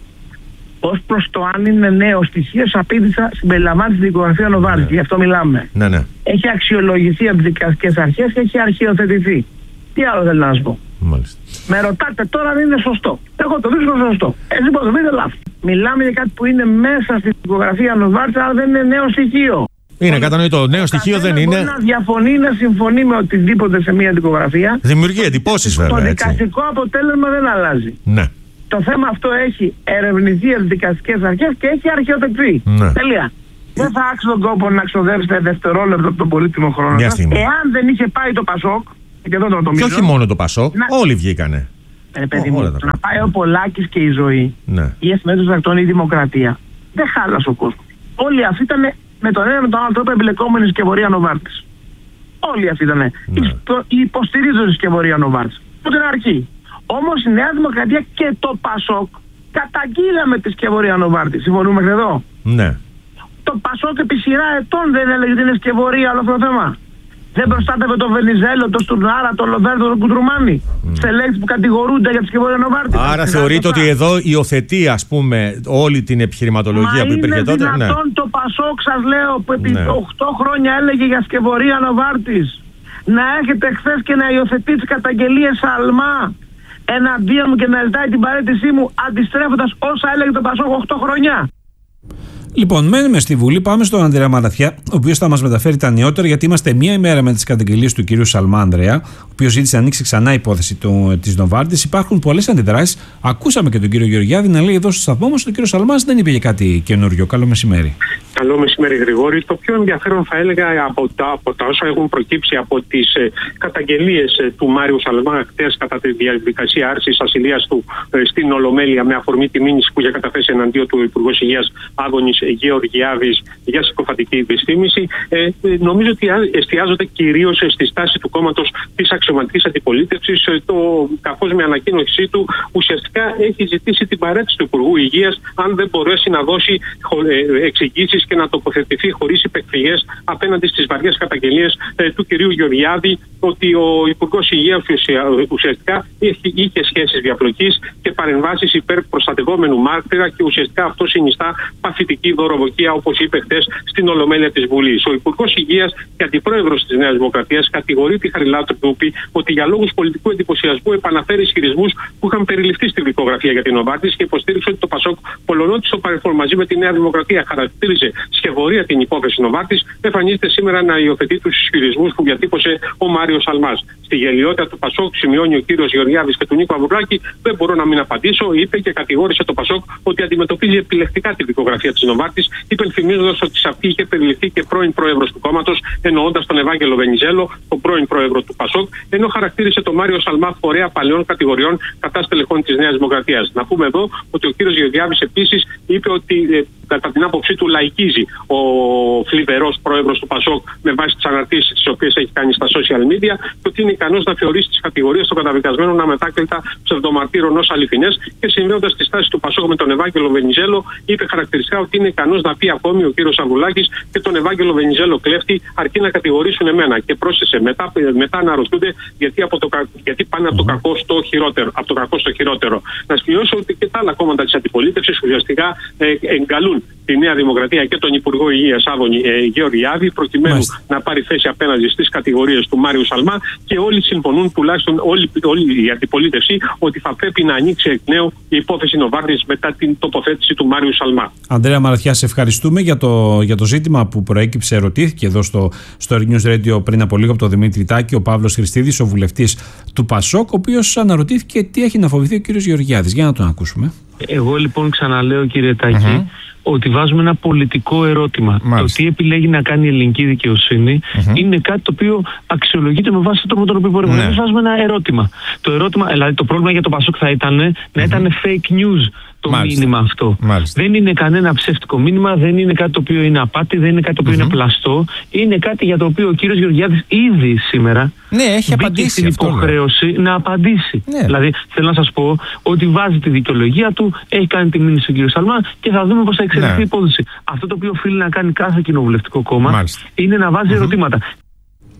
Ως προς το αν είναι νέο στοιχείο, απήντησα συμπεριλαμβάνει τη δικογραφία Νοβάρτης, ναι. Γι' αυτό μιλάμε. Ναι, ναι. Έχει αξιολογηθεί από τις δικαστικές αρχές και έχει αρχιοθετηθεί. Τι άλλο θέλω να σου πω. Μάλιστα. Με ρωτάτε τώρα αν είναι σωστό. Εγώ το βρίσκω σωστό. Εσύ πώς το βρείτε λάθος. Μιλάμε για κάτι που είναι μέσα στη δικογραφία Νοβάρτης, αλλά δεν είναι νέο στοιχείο. Είναι κατανοητό. Νέο στοιχείο δεν είναι. Μπορεί να διαφωνεί, να συμφωνεί με οτιδήποτε σε μια δικογραφία. Δημιουργεί εντυπώσεις βέβαια. Το δικαστικό αποτέλεσμα δεν αλλάζει. Ναι. Το θέμα αυτό έχει ερευνηθεί από τις δικαστικές αρχές και έχει αρχαιοτεκτεί. Ναι. Τελεία. Δεν θα άξει τον κόπο να ξοδέψετε δευτερόλεπτο από τον πολύτιμο χρόνο σας. Εάν δεν είχε πάει το Πασόκ. Και, εδώ το και όχι μόνο το Πασόκ, να... όλοι βγήκανε. Ε, παιδί μου, το να πάει ο Πολάκης και η Ζωή, ναι. Η Εφημερίδα των Ακτών, η Δημοκρατία, δεν χάλασε ο κόσμος. Όλοι αυτοί ήταν με τον ένα με τον άλλο τρόπο εμπλεκόμενοι στη σκευωρία Νοβάρτης. Όλοι αυτοί ήταν. Ναι. Οι υποστηρίζονται στη σκευωρία Νοβάρτης. Από την αρχή. Όμως η Νέα Δημοκρατία και το Πασόκ καταγγείλαμε τη σκευωρία Νοβάρτης. Συμφωνούμε μέχρι εδώ. Ναι. Το Πασόκ επί σειρά ετών δεν έλεγε ότι είναι σκευωρία όλο αυτό το θέμα. Δεν προστάτευε τον Βενιζέλο, τον Στουρνάρα, τον Λοβέρδο, τον Κουντρουμάνη. Mm. Στελέχη που κατηγορούνται για τη σκευωρία Νοβάρτης. Άρα θεωρείτε ότι εδώ υιοθετεί, ας πούμε, όλη την επιχειρηματολογία Μα που υπήρχε τότε. Είναι δυνατόν ναι. Το Πασόκ, σας λέω, που επί ναι. οκτώ χρόνια έλεγε για σκευωρία Νοβάρτης, να έχετε χθες και να υιοθετεί τις καταγγελίες Σαλμά εναντίον μου και να ζητάει την παραίτησή μου, αντιστρέφοντας όσα έλεγε το Πασόκ οκτώ χρόνια. Λοιπόν, μένουμε στη Βουλή. Πάμε στον Ανδρέα Μαραθιά, ο οποίος θα μας μεταφέρει τα νεότερα, γιατί είμαστε μία ημέρα με τις καταγγελίες του κυρίου Σαλμά Ανδρέα, ο οποίος ζήτησε να ανοίξει ξανά η υπόθεση της Νοβάρτης. Υπάρχουν πολλές αντιδράσεις. Ακούσαμε και τον κύριο Γεωργιάδη να λέει εδώ στο σταθμό μας ότι ο κύριος Σαλμάς δεν είπε για κάτι καινούριο. Καλό μεσημέρι. Καλό μεσημέρι, Γρηγόρη. Το πιο ενδιαφέρον, θα έλεγα, από τα, από τα όσα έχουν προκύψει από τις ε, καταγγελίες ε, του Μάριου Σαλμά χτες κατά τη διαδικασία άρσης ασυλίας του ε, στην Ολομέλεια, με αφορμή τη μήνυση που είχε καταθέσει εναντίον του Υπουργός Υγείας Άδωνης Γεωργιάδης για συκοφαντική δυστήμηση, ε, νομίζω ότι εστιάζονται κυρίως στη στάση του κόμματος της αξιωματικής αντιπολίτευσης, ε, το, καθώς με ανακοίνωσή του ουσιαστικά έχει ζητήσει την παρέτηση του Υπουργού Υγείας αν δεν μπορέσει να δώσει ε, εξηγήσεις και να τοποθετηθεί χωρίς υπεκφυγές απέναντι στις βαριές καταγγελίες ε, του κυρίου Γεωργιάδη, ότι ο Υπουργός Υγείας ουσιαστικά είχε, είχε σχέσεις διαπλοκής και παρεμβάσεις υπέρ προστατευόμενου μάρτυρα και ουσιαστικά αυτό συνιστά παθητική δωροδοκία, όπως είπε χθες στην Ολομέλεια της Βουλής. Ο Υπουργός Υγείας και Αντιπρόεδρος της Νέας Δημοκρατίας κατηγορεί τη Χαριλάου Τρουπή ότι για λόγους πολιτικού εντυπωσιασμού επαναφέρει ισχυρισμούς που είχαν περιληφθεί στη δικογραφία για την Νοβάρτης και υποστήριξε ότι το Πασόκ, πολλονότι στο παρελθόν μαζί με τη Νέα Δημοκρατία χαρακτήριζε σχευωρία την υπόθεση Νοβάρτης, εμφανίζεται σήμερα να υιοθετεί τους ισχυρισμούς που διατύπωσε ο Μάριος Σαλμάς. Στη γελιότητα του Πασόκ, σημειώνει ο κύριος Γεωργιάδης και του Νίκο Αβουρλάκη, δεν μπορώ να μην απαντήσω, είπε και κατηγόρησε το Πασόκ ότι αντιμετωπίζει επιλεκτικά τη δικογραφία της Νοβάρτης, υπενθυμίζοντας ότι σε αυτή είχε περιληφθεί και πρώην πρόεδρος του κόμματος, εννοώντας τον Ευάγγελο Βενιζέλο, τον πρώην πρόεδρο του Πασόκ, ενώ χαρακτήρισε τον Μάριο Σαλμά φορέα παλαιών κατηγοριών κατά στελεχών της Νέας Δημοκρατίας. Να πούμε εδώ ότι ο κύριος Γεωργιάδης επίσης είπε ότι ε, κατά την άποψή του λαϊκίζει ο φλιβερός πρόεδρος του Πασόκ με βάση τις αναρτήσεις τις οποίες έχει κάνει στα social media και ότι είναι ικανός να θεωρήσει τις κατηγορίες των καταδικασμένων αμετάκλητα ψευδομαρτύρων ως αληθινές, και συνδέοντας τη στάση του Πασόκ με τον Ευάγγελο Βενιζέλο, είπε χαρακτηριστικά ότι είναι ικανός να πει ακόμη ο κύριος Αβουλάκης και τον Ευάγγελο Βενιζέλο κλέφτη, αρκεί να κατηγορήσουν εμένα. Και πρόσθεσε μετά, μετά να ρωτούνται γιατί, από το, γιατί πάνε από το κακό στο χειρότερο. Από το κακό στο χειρότερο. Να σημειώσω ότι και τα άλλα κόμματα της αντιπολίτευσης ουσιαστικά ε, εγκαλούν τη Νέα Δημοκρατία και τον Υπουργό Υγείας Άδωνη ε, Γεωργιάδη, προκειμένου Μάλιστα. να πάρει θέση απέναντι στις κατηγορίες του Μάριου Σαλμά, και όλοι συμφωνούν, τουλάχιστον όλη, όλη η αντιπολίτευση, ότι θα πρέπει να ανοίξει εκ νέου η υπόθεση Νοβάρτης μετά την τοποθέτηση του Μάριου Σαλμά. Ανδρέα Μαραθιά, σε ευχαριστούμε για το, για το ζήτημα που προέκυψε. Ερωτήθηκε εδώ στο, στο News Radio πριν από λίγο από τον Δημήτρη Τάκη, ο Παύλος Χριστίδης, ο βουλευτής του Πασόκ, ο οποίος αναρωτήθηκε τι έχει να φοβηθεί ο κύριος Γεωργιάδης. Για να τον ακούσουμε. Εγώ λοιπόν ξαναλέω, κύριε Τάκη, uh-huh. ότι βάζουμε ένα πολιτικό ερώτημα. Μάλιστα. Το τι επιλέγει να κάνει η ελληνική δικαιοσύνη uh-huh. είναι κάτι το οποίο αξιολογείται με βάση τον τρόπο τον οποίο μπορεί να βάζουμε ένα ερώτημα. Το ερώτημα, δηλαδή το πρόβλημα για το Πασόκ θα ήταν uh-huh. να ήταν fake news το Μάλιστα. μήνυμα αυτό. Μάλιστα. Δεν είναι κανένα ψεύτικο μήνυμα, δεν είναι κάτι το οποίο είναι απάτη, δεν είναι κάτι το οποίο uh-huh. είναι πλαστό. Είναι κάτι για το οποίο ο κύριος Γεωργιάδης ήδη σήμερα ναι, έχει απαντήσει στην υποχρέωση αυτό, να απαντήσει. Ναι. Δηλαδή θέλω να σας πω ότι βάζει τη δικαιολογία του, έχει κάνει τη μήνυση στον κύριο Σαλμά και θα δούμε πώς θα εξελιχθεί ναι. η υπόθεση. Αυτό το οποίο οφείλει να κάνει κάθε κοινοβουλευτικό κόμμα Μάλιστα. είναι να βάζει uh-huh. ερωτήματα.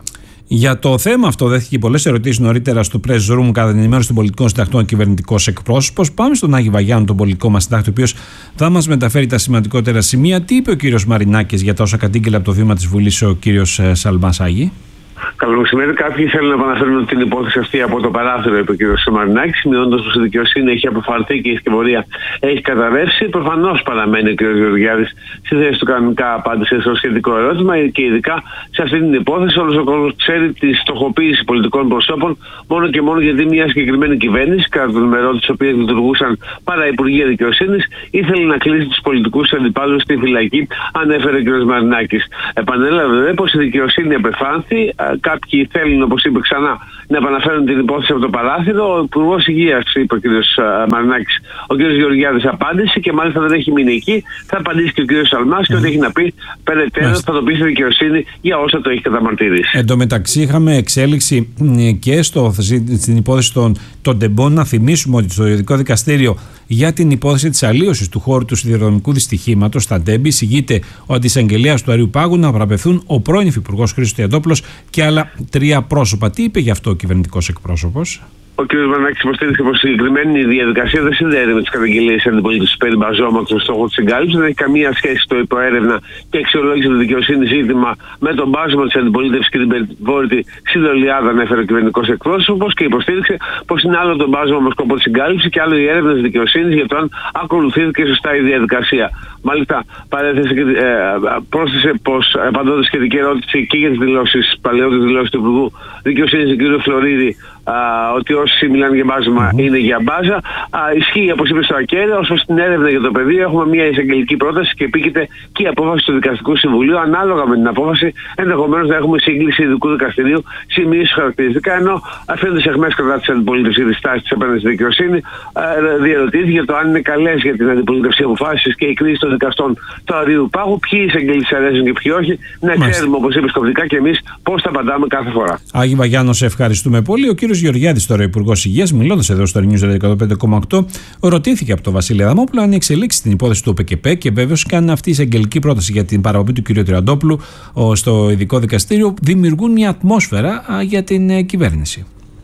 Για το θέμα αυτό δέχτηκε πολλές ερωτήσεις νωρίτερα στο Press Room κατά την ενημέρωση των πολιτικών συντακτών κυβερνητικός εκπρόσωπος. Πάμε στον Άγη Βαγιάννου, τον πολιτικό μας συντάκτη, ο οποίος θα μας μεταφέρει τα σημαντικότερα σημεία. Τι είπε ο κύριος Μαρινάκης για τα όσα κατήγγειλε από το βήμα της Βουλής ο κύριος Σαλμάς, Άγη? Καλό μεσημέρι. Κάποιοι θέλουν να επαναφέρουν την υπόθεση αυτή από το παράθυρο, είπε ο κ. Μαρινάκης, σημειώνοντας πως η δικαιοσύνη έχει αποφαρθεί και η σκευωρία έχει καταρρεύσει. Προφανώς παραμένει ο κ. Γεωργιάδης στη θέση του κανονικά απάντησε στο σχετικό ερώτημα και ειδικά σε αυτή την υπόθεση. Όλος ο κόσμος ξέρει τη στοχοποίηση πολιτικών προσώπων μόνο και μόνο γιατί μια συγκεκριμένη κυβέρνηση, κατά τον ημερών της οποίας λειτουργούσαν παραυπουργεία δικαιοσύνης, ήθελε να κλείσει τους πολιτικούς αντιπάλους στη φυλακή, ανέφερε ο κ. Μαρινάκης. Επανέλαβε πως η δικαιοσύνη επεφάνθη. Κάποιοι θέλουν, όπως είπε ξανά, να επαναφέρουν την υπόθεση από το παράθυρο. Ο Υπουργός Υγείας, είπε ο κ. Μαρινάκης, ο κ. Γεωργιάδης απάντησε και μάλιστα δεν έχει μείνει εκεί. Θα απαντήσει και ο κ. Σαλμάς και ό,τι έχει να πει περαιτέρω θα το πει στη δικαιοσύνη για όσα το έχει καταμαρτυρήσει. Εν τω μεταξύ, είχαμε εξέλιξη και στο, στην υπόθεση των, των τεμπών. Να θυμίσουμε ότι στο Ειδικό Δικαστήριο για την υπόθεση της αλλίωσης του χώρου του σιδηροδρομικού δυστυχήματος στα Τέμπη εισηγείται ότι η εισαγγελία του Αριού Πάγου να παραπευθούν ο πρώην Υφυπουργός Χρήστος Τριαντόπουλος και άλλα τρία πρόσωπα. Τι είπε γι' αυτό ο κυβερνητικός εκπρόσωπος? Ο κ. Μαρινάκης υποστήριξε πως η συγκεκριμένη διαδικασία δεν συνδέεται με τις καταγγελίες της αντιπολίτευσης περί μπαζώματος στον στόχο της συγκάλυψης. Δεν έχει καμία σχέση το υποέρευνα και αξιολόγηση του δικαιοσύνη ζήτημα με τον μπάζωμα της αντιπολίτευσης και την περιβόρητη συντολιάδα, ανέφερε ο κυβερνητικός εκπρόσωπος και υποστήριξε πως είναι άλλο το μπάζωμα με σκοπό τη συγκάλυψη και άλλο η έρευνα της δικαιοσύνης για το αν ακολουθήθηκε σωστά η διαδικασία. Μάλιστα, παρέθεσε και ε, πρόσθεσε πως απαντώντας σχετική ερώτηση και για τις δηλώσεις, παλαιότερες δηλώσεις του Υπουργού Δικαιοσύνης του κ. Φλωρίδη, α, ότι όσοι μιλάνε για μπάζωμα mm-hmm. είναι για μπάζα. Α, ισχύει, όπως είπε στο ακέραιο, όσο στην έρευνα για το πεδίο έχουμε μια εισαγγελική πρόταση και επίκειται και η απόφαση του Δικαστικού Συμβουλίου. Ανάλογα με την απόφαση, ενδεχομένως να έχουμε σύγκληση ειδικού δικαστηρίου σε μη χαρακτηριστικά. Ενώ αφήνονται σε αιχμές κατά της αντιπολίτευσης ή τη στάση της απέναντι στη δικαιοσύνη, διαρωτήθηκε για το αν είναι καλές για την αντιπολίτευση αποφάσεις και η κρίση των δικαστών του Αρίου Πάγου, ποιοι εισαγγελείς αρέσουν και ποιοι όχι. Να ξέρουμε, όπως είπε σκοπτικά και εμείς, πώς θα απαντάμε κάθε φορά. Άγη Βαγιάννο, σε ευχαριστούμε πολύ. Ο κύριος Γεωργιάδης, τώρα Υπουργός Υγείας, μιλώντας εδώ στο News εκατόν πέντε κόμμα οκτώ, ρωτήθηκε από τον Βασίλη Αδαμόπουλο αν εξελίξει την υπόθεση του ΟΠΕΚΕΠΕ και βέβαιος και αν αυτή η εισαγγελική πρόταση για την παραπομπή του κ. Τριαντόπουλου στο Ειδικό Δικαστήριο δημιουργούν μια ατμόσφαιρα για την κυβέρνηση.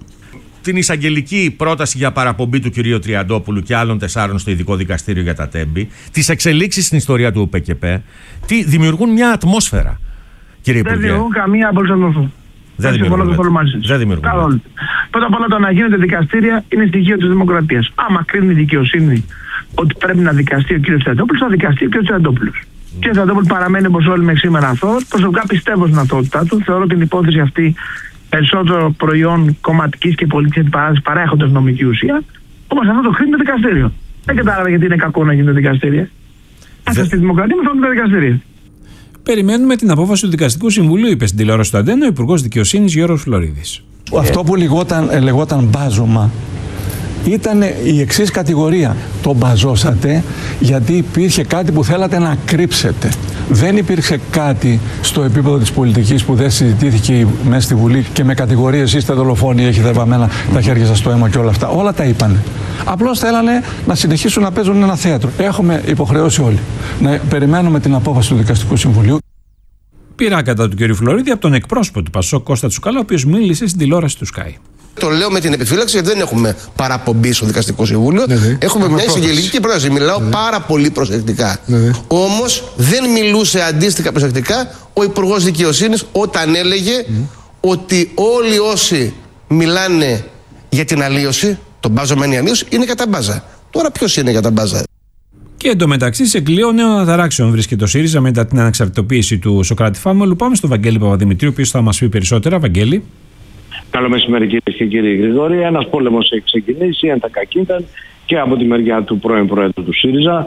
Την εισαγγελική πρόταση για παραπομπή του κ. Τριαντόπουλου και άλλων τεσσάρων στο Ειδικό Δικαστήριο για τα Τέμπη, τις εξελίξεις στην ιστορία του ΟΠΕΚΕΠΕ, τι δημιουργούν μια ατμόσφαιρα, κύριε Υπουργέ? Δεν δημιουργούν καμία απολύτως. Δεν δημιουργούν. Δεν δημιουργούν. Πρώτα απ' όλα, το να γίνονται δικαστήρια είναι στοιχείο της δημοκρατίας. Άμα κρίνει η δικαιοσύνη ότι πρέπει να δικαστεί ο κ. Τριαντόπουλος, θα δικαστεί ο κ. Τριαντόπουλος. Ο κ. Τριαντόπουλος παραμένει όπως όλοι μέχρι σήμερα αθώος. Προσωπικά πιστεύω στην αθωότητά του. Θεωρώ την υπόθεση αυτή περισσότερο προϊόν κομματικής και πολιτικής αντιπαράθεσης παρά έχοντας νομική ουσία. Όμως αυτό το κρίνει το δικαστήριο. Δεν κατάλαβα γιατί είναι κακό να γίνονται δικαστήρια. Άσε στη δημοκρατία με τα δικαστήρια. Περιμένουμε την απόφαση του Δικαστικού Συμβουλίου, είπε στην τηλεόραση του Αντένα ο Υπουργός Δικαιοσύνης Γιώργος Φλωρίδης. Αυτό που λεγόταν, λεγόταν μπάζωμα ήταν η εξής κατηγορία. Το μπαζώσατε γιατί υπήρχε κάτι που θέλατε να κρύψετε. Δεν υπήρξε κάτι στο επίπεδο της πολιτικής που δεν συζητήθηκε μέσα στη Βουλή και με κατηγορίες είστε δολοφόνοι, έχετε βαμμένα τα χέρια σας στο αίμα και όλα αυτά. Όλα τα είπανε. Απλώς θέλανε να συνεχίσουν να παίζουν ένα θέατρο. Έχουμε υποχρεώσει όλοι να περιμένουμε την απόφαση του Δικαστικού Συμβουλίου. Πειρά κατά του κ. Φλωρίδη από τον εκπρόσωπο του Πασόκ, Κώστα Τσουκαλά, ο οποίος μίλησε στην τηλεόραση του Sky. Το λέω με την επιφύλαξη γιατί δεν έχουμε παραπομπή στο Δικαστικό Συμβούλιο. Ναι, ναι. Έχουμε μια εισαγγελική πρόταση. Μιλάω ναι. πάρα πολύ προσεκτικά. Ναι, ναι. Όμως δεν μιλούσε αντίστοιχα προσεκτικά ο Υπουργός Δικαιοσύνης όταν έλεγε mm. ότι όλοι όσοι μιλάνε για την αλλίωση, τον μπάζωμένη αλλίωση, είναι κατά μπάζα. Τώρα ποιος είναι κατά μπάζα? Και εντωμεταξύ, σε κλειό νέων αναταράξεων βρίσκεται ο ΣΥΡΙΖΑ μετά την αναξαρτητοποίηση του Σωκράτη Φάμελου. Πάμε στον Βαγγέλη Παπαδημητρίου, ο οποίος θα μας πει περισσότερα. Βαγγέλη. Καλό μεσημέρι, κυρίες και κύριοι Γρηγόρη. Ένας πόλεμος έχει ξεκινήσει, αν τα κακήθαν, και από τη μεριά του πρώην Προέδρου του ΣΥΡΙΖΑ,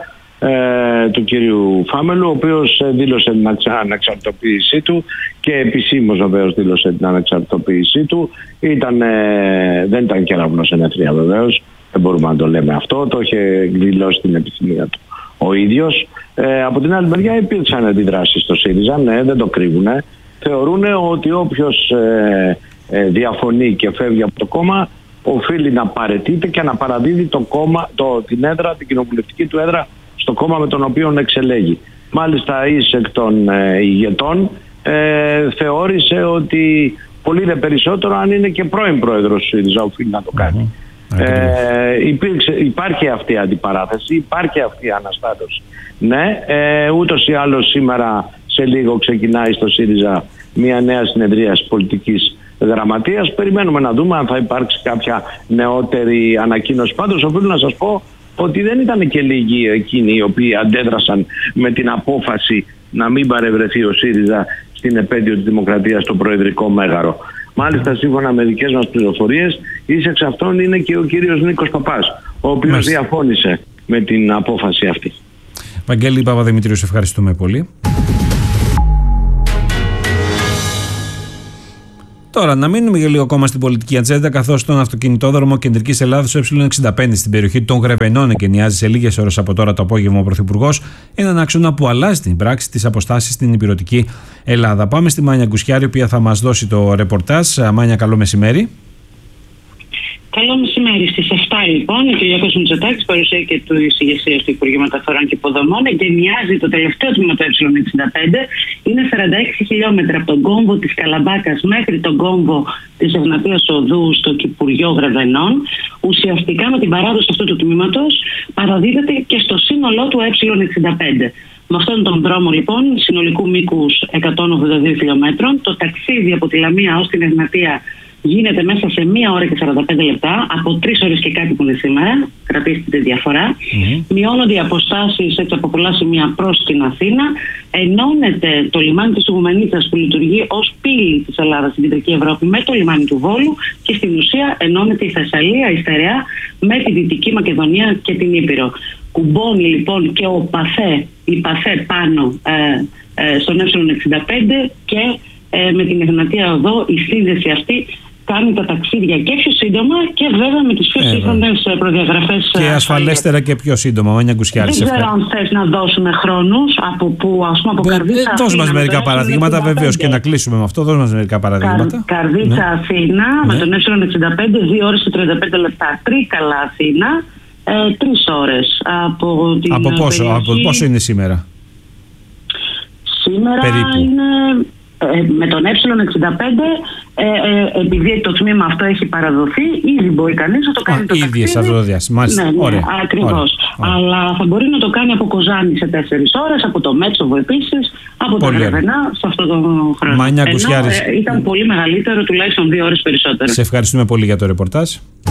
ε, του κυρίου Φάμελου, ο οποίος δήλωσε την αναξαρτητοποίησή του και επισήμως βεβαίως δήλωσε την αναξαρτητοποίησή του. Ήταν, ε, δεν ήταν κεραυνός ενέθρια βεβαίως, δεν μπορούμε να το λέμε αυτό, το είχε δηλώσει την επιθυμία του ο ίδιος. Ε, από την άλλη μεριά υπήρξαν αντιδράσεις στο ΣΥΡΙΖΑ, ναι, δεν το κρύβουνε. Θεωρούν ότι όποιος ε, ε, διαφωνεί και φεύγει από το κόμμα οφείλει να παραιτείται και να παραδίδει το κόμμα, το, την έδρα, την κοινοβουλευτική του έδρα στο κόμμα με τον οποίο εξελέγει. Μάλιστα εις εκ των ε, ηγετών ε, θεώρησε ότι πολύ δε περισσότερο αν είναι και πρώην πρόεδρος του ΣΥΡΙΖΑ, οφείλει να το κάνει. Mm-hmm. Ε, υπήρξε, υπάρχει αυτή η αντιπαράθεση, υπάρχει αυτή η αναστάτωση. Ναι, ε, ούτως ή άλλως σήμερα σε λίγο ξεκινάει στο ΣΥΡΙΖΑ μια νέα συνεδρίαση πολιτικής γραμματείας. Περιμένουμε να δούμε αν θα υπάρξει κάποια νεότερη ανακοίνωση. Πάντως οφείλω να σας πω ότι δεν ήταν και λίγοι εκείνοι οι οποίοι αντέδρασαν με την απόφαση να μην παρευρεθεί ο ΣΥΡΙΖΑ στην επέτειο της Δημοκρατίας στο Προεδρικό Μέγαρο. Μάλιστα, σύμφωνα με δικές μας πληροφορίες, εις εξ αυτών είναι και ο κύριος Νίκος Παπάς, ο οποίος Μάλιστα. διαφώνησε με την απόφαση αυτή. Βαγγέλη Παπαδημητρίου, σε ευχαριστούμε πολύ. Τώρα, να μείνουμε για λίγο ακόμα στην πολιτική ατζέντα, καθώς τον αυτοκινητόδρομο Κεντρικής Ελλάδος Ε εξήντα πέντε στην περιοχή των Γρεβενών εγκαινιάζει σε λίγες ώρες από τώρα το απόγευμα ο Πρωθυπουργός, έναν άξονα που αλλάζει την πράξη της αποστάσης στην υπηρετική Ελλάδα. Πάμε στη Μάνια Γκουσιάρη, η οποία θα μας δώσει το ρεπορτάζ. Μάνια, καλό μεσημέρι. Καλό μεσημέρι. Στις εφτά λοιπόν, ο Κυριάκος Μητσοτάκης, παρουσία και του ηγεσίας του Υπουργείου Μεταφορών και Υποδομών, εγκαινιάζει το τελευταίο τμήμα του Ε εξήντα πέντε. Είναι σαράντα έξι χιλιόμετρα από τον κόμβο της Καλαμπάκας μέχρι τον κόμβο της Ευνατίας Οδού στο Κυπουριό Γρεβενών. Ουσιαστικά με την παράδοση αυτού του τμήματος παραδίδεται και στο σύνολό του Ε εξήντα πέντε. Με αυτόν τον δρόμο λοιπόν συνολικού μήκους εκατόν ογδόντα δύο χιλιόμετρων, το ταξίδι από τη Λαμία ως την Ευνατία γίνεται μέσα σε μία ώρα και σαράντα πέντε λεπτά, από τρεις ώρες και κάτι που είναι σήμερα. Κρατήστε τη διαφορά. Mm-hmm. Μειώνονται οι αποστάσεις έτσι από πολλά σημεία προς την Αθήνα. Ενώνεται το λιμάνι της Ουγουμενίτσας που λειτουργεί ως πύλη της Ελλάδας στην Κεντρική Ευρώπη με το λιμάνι του Βόλου και στην ουσία ενώνεται η Θεσσαλία, η Στερεά με τη Δυτική Μακεδονία και την Ήπειρο. Κουμπώνει λοιπόν και ο Παθέ, η Παθέ πάνω ε, ε, στον Ε εξήντα πέντε και ε, με την Ευνατία Οδό η σύνδεση αυτή κάνει τα ταξίδια και πιο σύντομα και βέβαια με τις πιο ε, σύγχρονες προδιαγραφές. Και ασφαλέστερα και πιο σύντομα. Μάνια Γκουσιάρη. Δεν ξέρω αν θες να δώσουμε χρόνους από που, ας πούμε, από Καρδίτσα. Δώσε μας μερικά παραδείγματα, βεβαίως, και να κλείσουμε με αυτό. Δώσε μας μερικά παραδείγματα. Καρ, Καρδίτσα ναι. Αθήνα ναι. με τον Ε εξήντα πέντε, δύο ώρες και τριάντα πέντε λεπτά. Τρίκαλα Αθήνα, ε, τρεις ώρες. Από, την από, πόσο, περιοχή... από πόσο είναι σήμερα? Σήμερα περίπου. Είναι... Ε, με τον Ε εξήντα πέντε, ε, ε, επειδή το τμήμα αυτό έχει παραδοθεί, ήδη μπορεί κανείς να το κάνει. Α, το ήδη σε αυτό το διάστημα. Μάλιστα. Ναι, ναι, ωραία. Ακριβώς. Ωραία. Αλλά θα μπορεί να το κάνει από Κοζάνη σε τέσσερις ώρες, από το Μέτσοβο επίσης, από πολύ τα Γρεβενά σε αυτό το χρόνο. Μάνια Γκουσιάρη. Ε, ήταν πολύ μεγαλύτερο, τουλάχιστον δύο ώρες περισσότερο. Σε ευχαριστούμε πολύ για το ρεπορτάζ.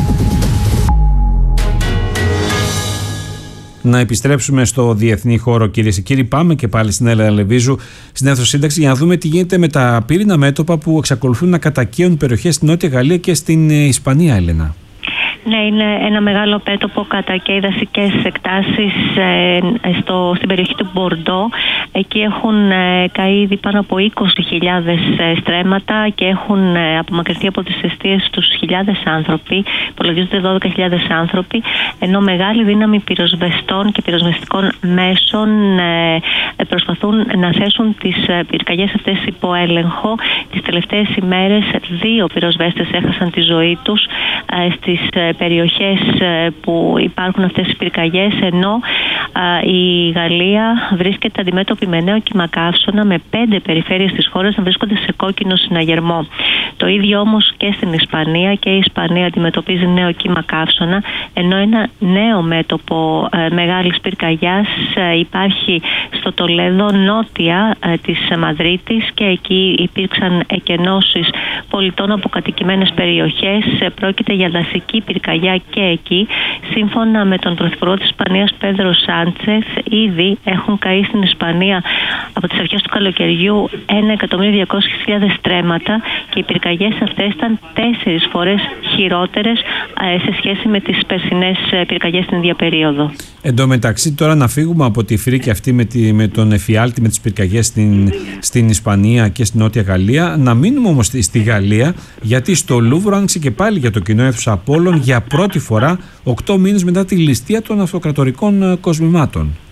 Να επιστρέψουμε στο διεθνή χώρο, κυρίες και κύριοι. Πάμε και πάλι στην Έλενα Λεβίζου, στην Αίθουσα Σύνταξη, για να δούμε τι γίνεται με τα πύρινα μέτωπα που εξακολουθούν να κατακαίουν περιοχές στην Νότια Γαλλία και στην Ισπανία, Έλενα. Ναι, είναι ένα μεγάλο πέτωπο κατά και οι δασικές εκτάσεις ε, στο, στην περιοχή του Μπορντό. Εκεί έχουν ε, καεί ήδη πάνω από είκοσι χιλιάδες ε, στρέμματα και έχουν ε, απομακρυνθεί από τις εστίες τους χιλιάδες άνθρωποι, υπολογίζονται δώδεκα χιλιάδες άνθρωποι, ενώ μεγάλη δύναμη πυροσβεστών και πυροσβεστικών μέσων ε, προσπαθούν να θέσουν τις ε, πυρκαγιές αυτές υπό έλεγχο. Τις τελευταίες ημέρες δύο πυροσβέστες έχασαν τη ζωή τους ε, στις ε, περιοχές που υπάρχουν αυτές οι πυρκαγιές, ενώ α, η Γαλλία βρίσκεται αντιμέτωπη με νέο κύμα καύσωνα, με πέντε περιφέρειες της χώρας να βρίσκονται σε κόκκινο συναγερμό. Το ίδιο όμως και στην Ισπανία, και η Ισπανία αντιμετωπίζει νέο κύμα καύσωνα, ενώ ένα νέο μέτωπο ε, μεγάλης πυρκαγιάς ε, υπάρχει στο Τολέδο, νότια ε, της Μαδρίτης, και εκεί υπήρξαν εκενώσεις πολιτών από κατοικημένες περιοχές. Ε, πρόκειται για δασική πυρκαγιά και εκεί. Σύμφωνα με τον Πρωθυπουργό της Ισπανίας, Πέδρο Σάντσεθ, ήδη έχουν καεί στην Ισπανία από τις αρχές του καλοκαιριού ένα εκατομμύριο διακόσιες χιλιάδες στρέμματα, και οι πυρκαγιές αυτές ήταν τέσσερις φορές χειρότερες σε σχέση με τις περσινές πυρκαγιές την ίδια περίοδο. Εν τω μεταξύ, τώρα να φύγουμε από τη φρίκη αυτή με, τη, με τον εφιάλτη, με τις πυρκαγιές στην, στην Ισπανία και στην Νότια Γαλλία, να μείνουμε όμως στη, στη Γαλλία, γιατί στο Λούβρο άνοιξε και πάλι για το κοινό αίθουσα Απόλλων για πρώτη φορά οκτώ μήνες μετά τη ληστεία των αυτοκρατορικών κοσμημάτων.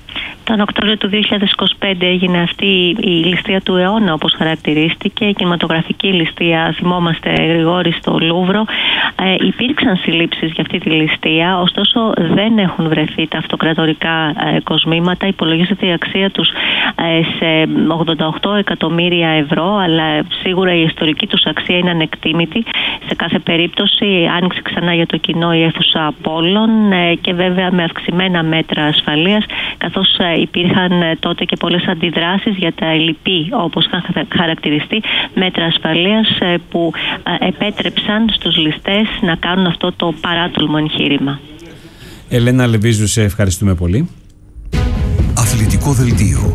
Τον Οκτώβριο του δύο χιλιάδες είκοσι πέντε έγινε αυτή η ληστεία του αιώνα, όπως χαρακτηρίστηκε, η κινηματογραφική ληστεία, θυμόμαστε, Γρηγόρη, στο Λούβρο. Ε, υπήρξαν συλλήψεις για αυτή τη ληστεία, ωστόσο δεν έχουν βρεθεί τα αυτοκρατορικά ε, κοσμήματα. Υπολογίζεται η αξία τους ε, σε ογδόντα οκτώ εκατομμύρια ευρώ, αλλά σίγουρα η ιστορική τους αξία είναι ανεκτήμητη. Σε κάθε περίπτωση άνοιξε ξανά για το κοινό η αίθουσα Απόλλων ε, και βέβαια με αυξημένα μέτρα ασφαλείας, καθώς ε, υπήρχαν τότε και πολλές αντιδράσεις για τα ελλειπή, όπως είχαν χαρακτηριστεί, μέτρα ασφαλείας που επέτρεψαν στους ληστές να κάνουν αυτό το παράτολμο εγχείρημα. Ελένα Λεβίζου, σε ευχαριστούμε πολύ. Αθλητικό δελτίο.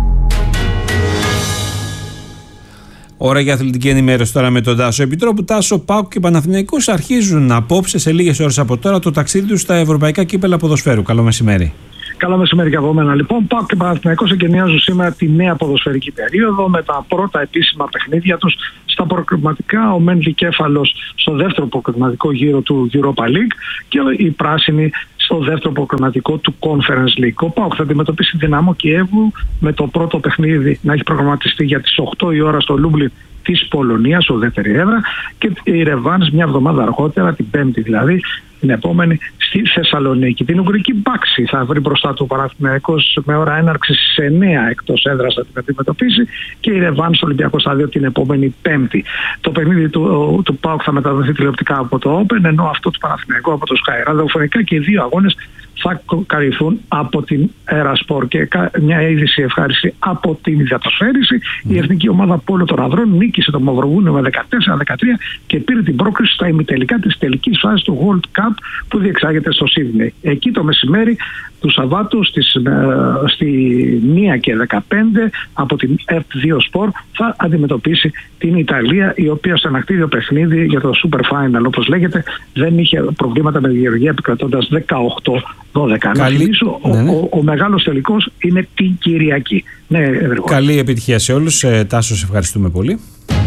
Ώρα για αθλητική ενημέρωση τώρα με τον Τάσο Επιτρόπου. Τάσο, ΠΑΟΚ και Παναθηναϊκός αρχίζουν απόψε, σε λίγες ώρες από τώρα, το ταξίδι τους στα ευρωπαϊκά κύπελα ποδοσφαίρου. Καλό μεσημέρι. Καλό μεσημέρι και από μένα. Λοιπόν, ΠΑΟΚ και Παναθηναϊκός εγκαινιάζουν σήμερα τη νέα ποδοσφαιρική περίοδο με τα πρώτα επίσημα παιχνίδια τους στα προκριματικά. Ο μεν δικέφαλος στο δεύτερο προκριματικό γύρο του Europa League και οι πράσινοι στο δεύτερο προκριματικό του Conference League. Ο ΠΑΟΚ θα αντιμετωπίσει Δυναμό Κιέβου με το πρώτο παιχνίδι να έχει προγραμματιστεί για τις οκτώ η ώρα στο Λούμπλιν της Πολωνίας, ο δεύτερη έδρα, και η ρεβάνς μια εβδομάδα αργότερα, την Πέμπτη δηλαδή, την επόμενη, στη Θεσσαλονίκη. Την Ουγγρική Μπάξη θα βρει μπροστά του Παναθηναϊκός με ώρα έναρξη στις εννέα εκτός έδρας θα την αντιμετωπίσει, και η ρεβάνς στο Ολυμπιακό Στάδιο την επόμενη Πέμπτη. Το παιχνίδι του, του ΠΑΟΚ θα μεταδοθεί τηλεοπτικά από το Open, ενώ αυτό του Παναθηναϊκού από το Sky. Ραδιοφωνικά και οι δύο αγώνες θα καλυφθούν από την Ερασπορ. Και μια είδηση ευχάριστη από την υδατοσφαίριση. Mm. Η εθνική ομάδα Πόλο των Ανδρών νίκησε το Μαυροβούνιο με δεκατέσσερα δεκατρία και πήρε την πρόκριση στα ημιτελικά της τελικής φάσης του World Cup που διεξάγεται στο Σίδνεϊ. Εκεί το μεσημέρι του Σαββάτου στις, στη μία και δεκαπέντε από την εφ δύο Sport θα αντιμετωπίσει την Ιταλία, η οποία στο ανακτήριο παιχνίδι για το Super Final, όπως λέγεται, δεν είχε προβλήματα με τη Γεωργία, επικρατώντας δεκαοκτώ δώδεκα. Να θυμίσω, ναι, ναι. ο, ο, ο μεγάλος τελικός είναι την Κυριακή. Ναι, καλή επιτυχία σε όλους. Ε, Τάσο, σε ευχαριστούμε πολύ.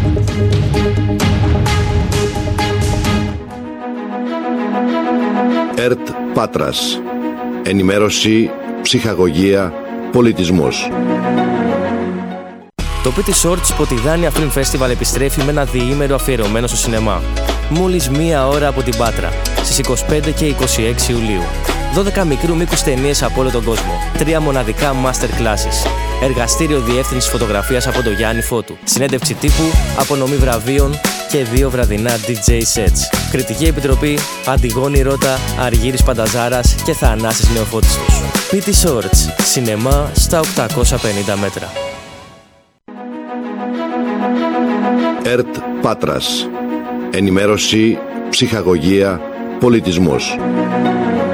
ΕΡΤ Πάτρας. Ενημέρωση, ψυχαγωγία, πολιτισμός. Το πι τι Shorts Ποτιδάνια Film Festival επιστρέφει με ένα διήμερο αφιερωμένο στο σινεμά. Μόλις μία ώρα από την Πάτρα, στις είκοσι πέντε και είκοσι έξι Ιουλίου. δώδεκα μικρού μήκους ταινίες από όλο τον κόσμο. Τρία μοναδικά masterclasses. Εργαστήριο διεύθυνσης φωτογραφίας από τον Γιάννη Φώτου. Συνέντευξη τύπου, απονομή βραβείων και δύο βραδινά ντι τζέι sets. Κριτική επιτροπή, Αντιγόνη Ρώτα, Αργύρης Πανταζάρας και Θανάσης Νεοφώτιστος. πι τι Shorts, σινεμά στα οκτακόσια πενήντα μέτρα. ΕΡΤ Πάτρας. Ενημέρωση, ψυχαγωγία, πολιτισμός.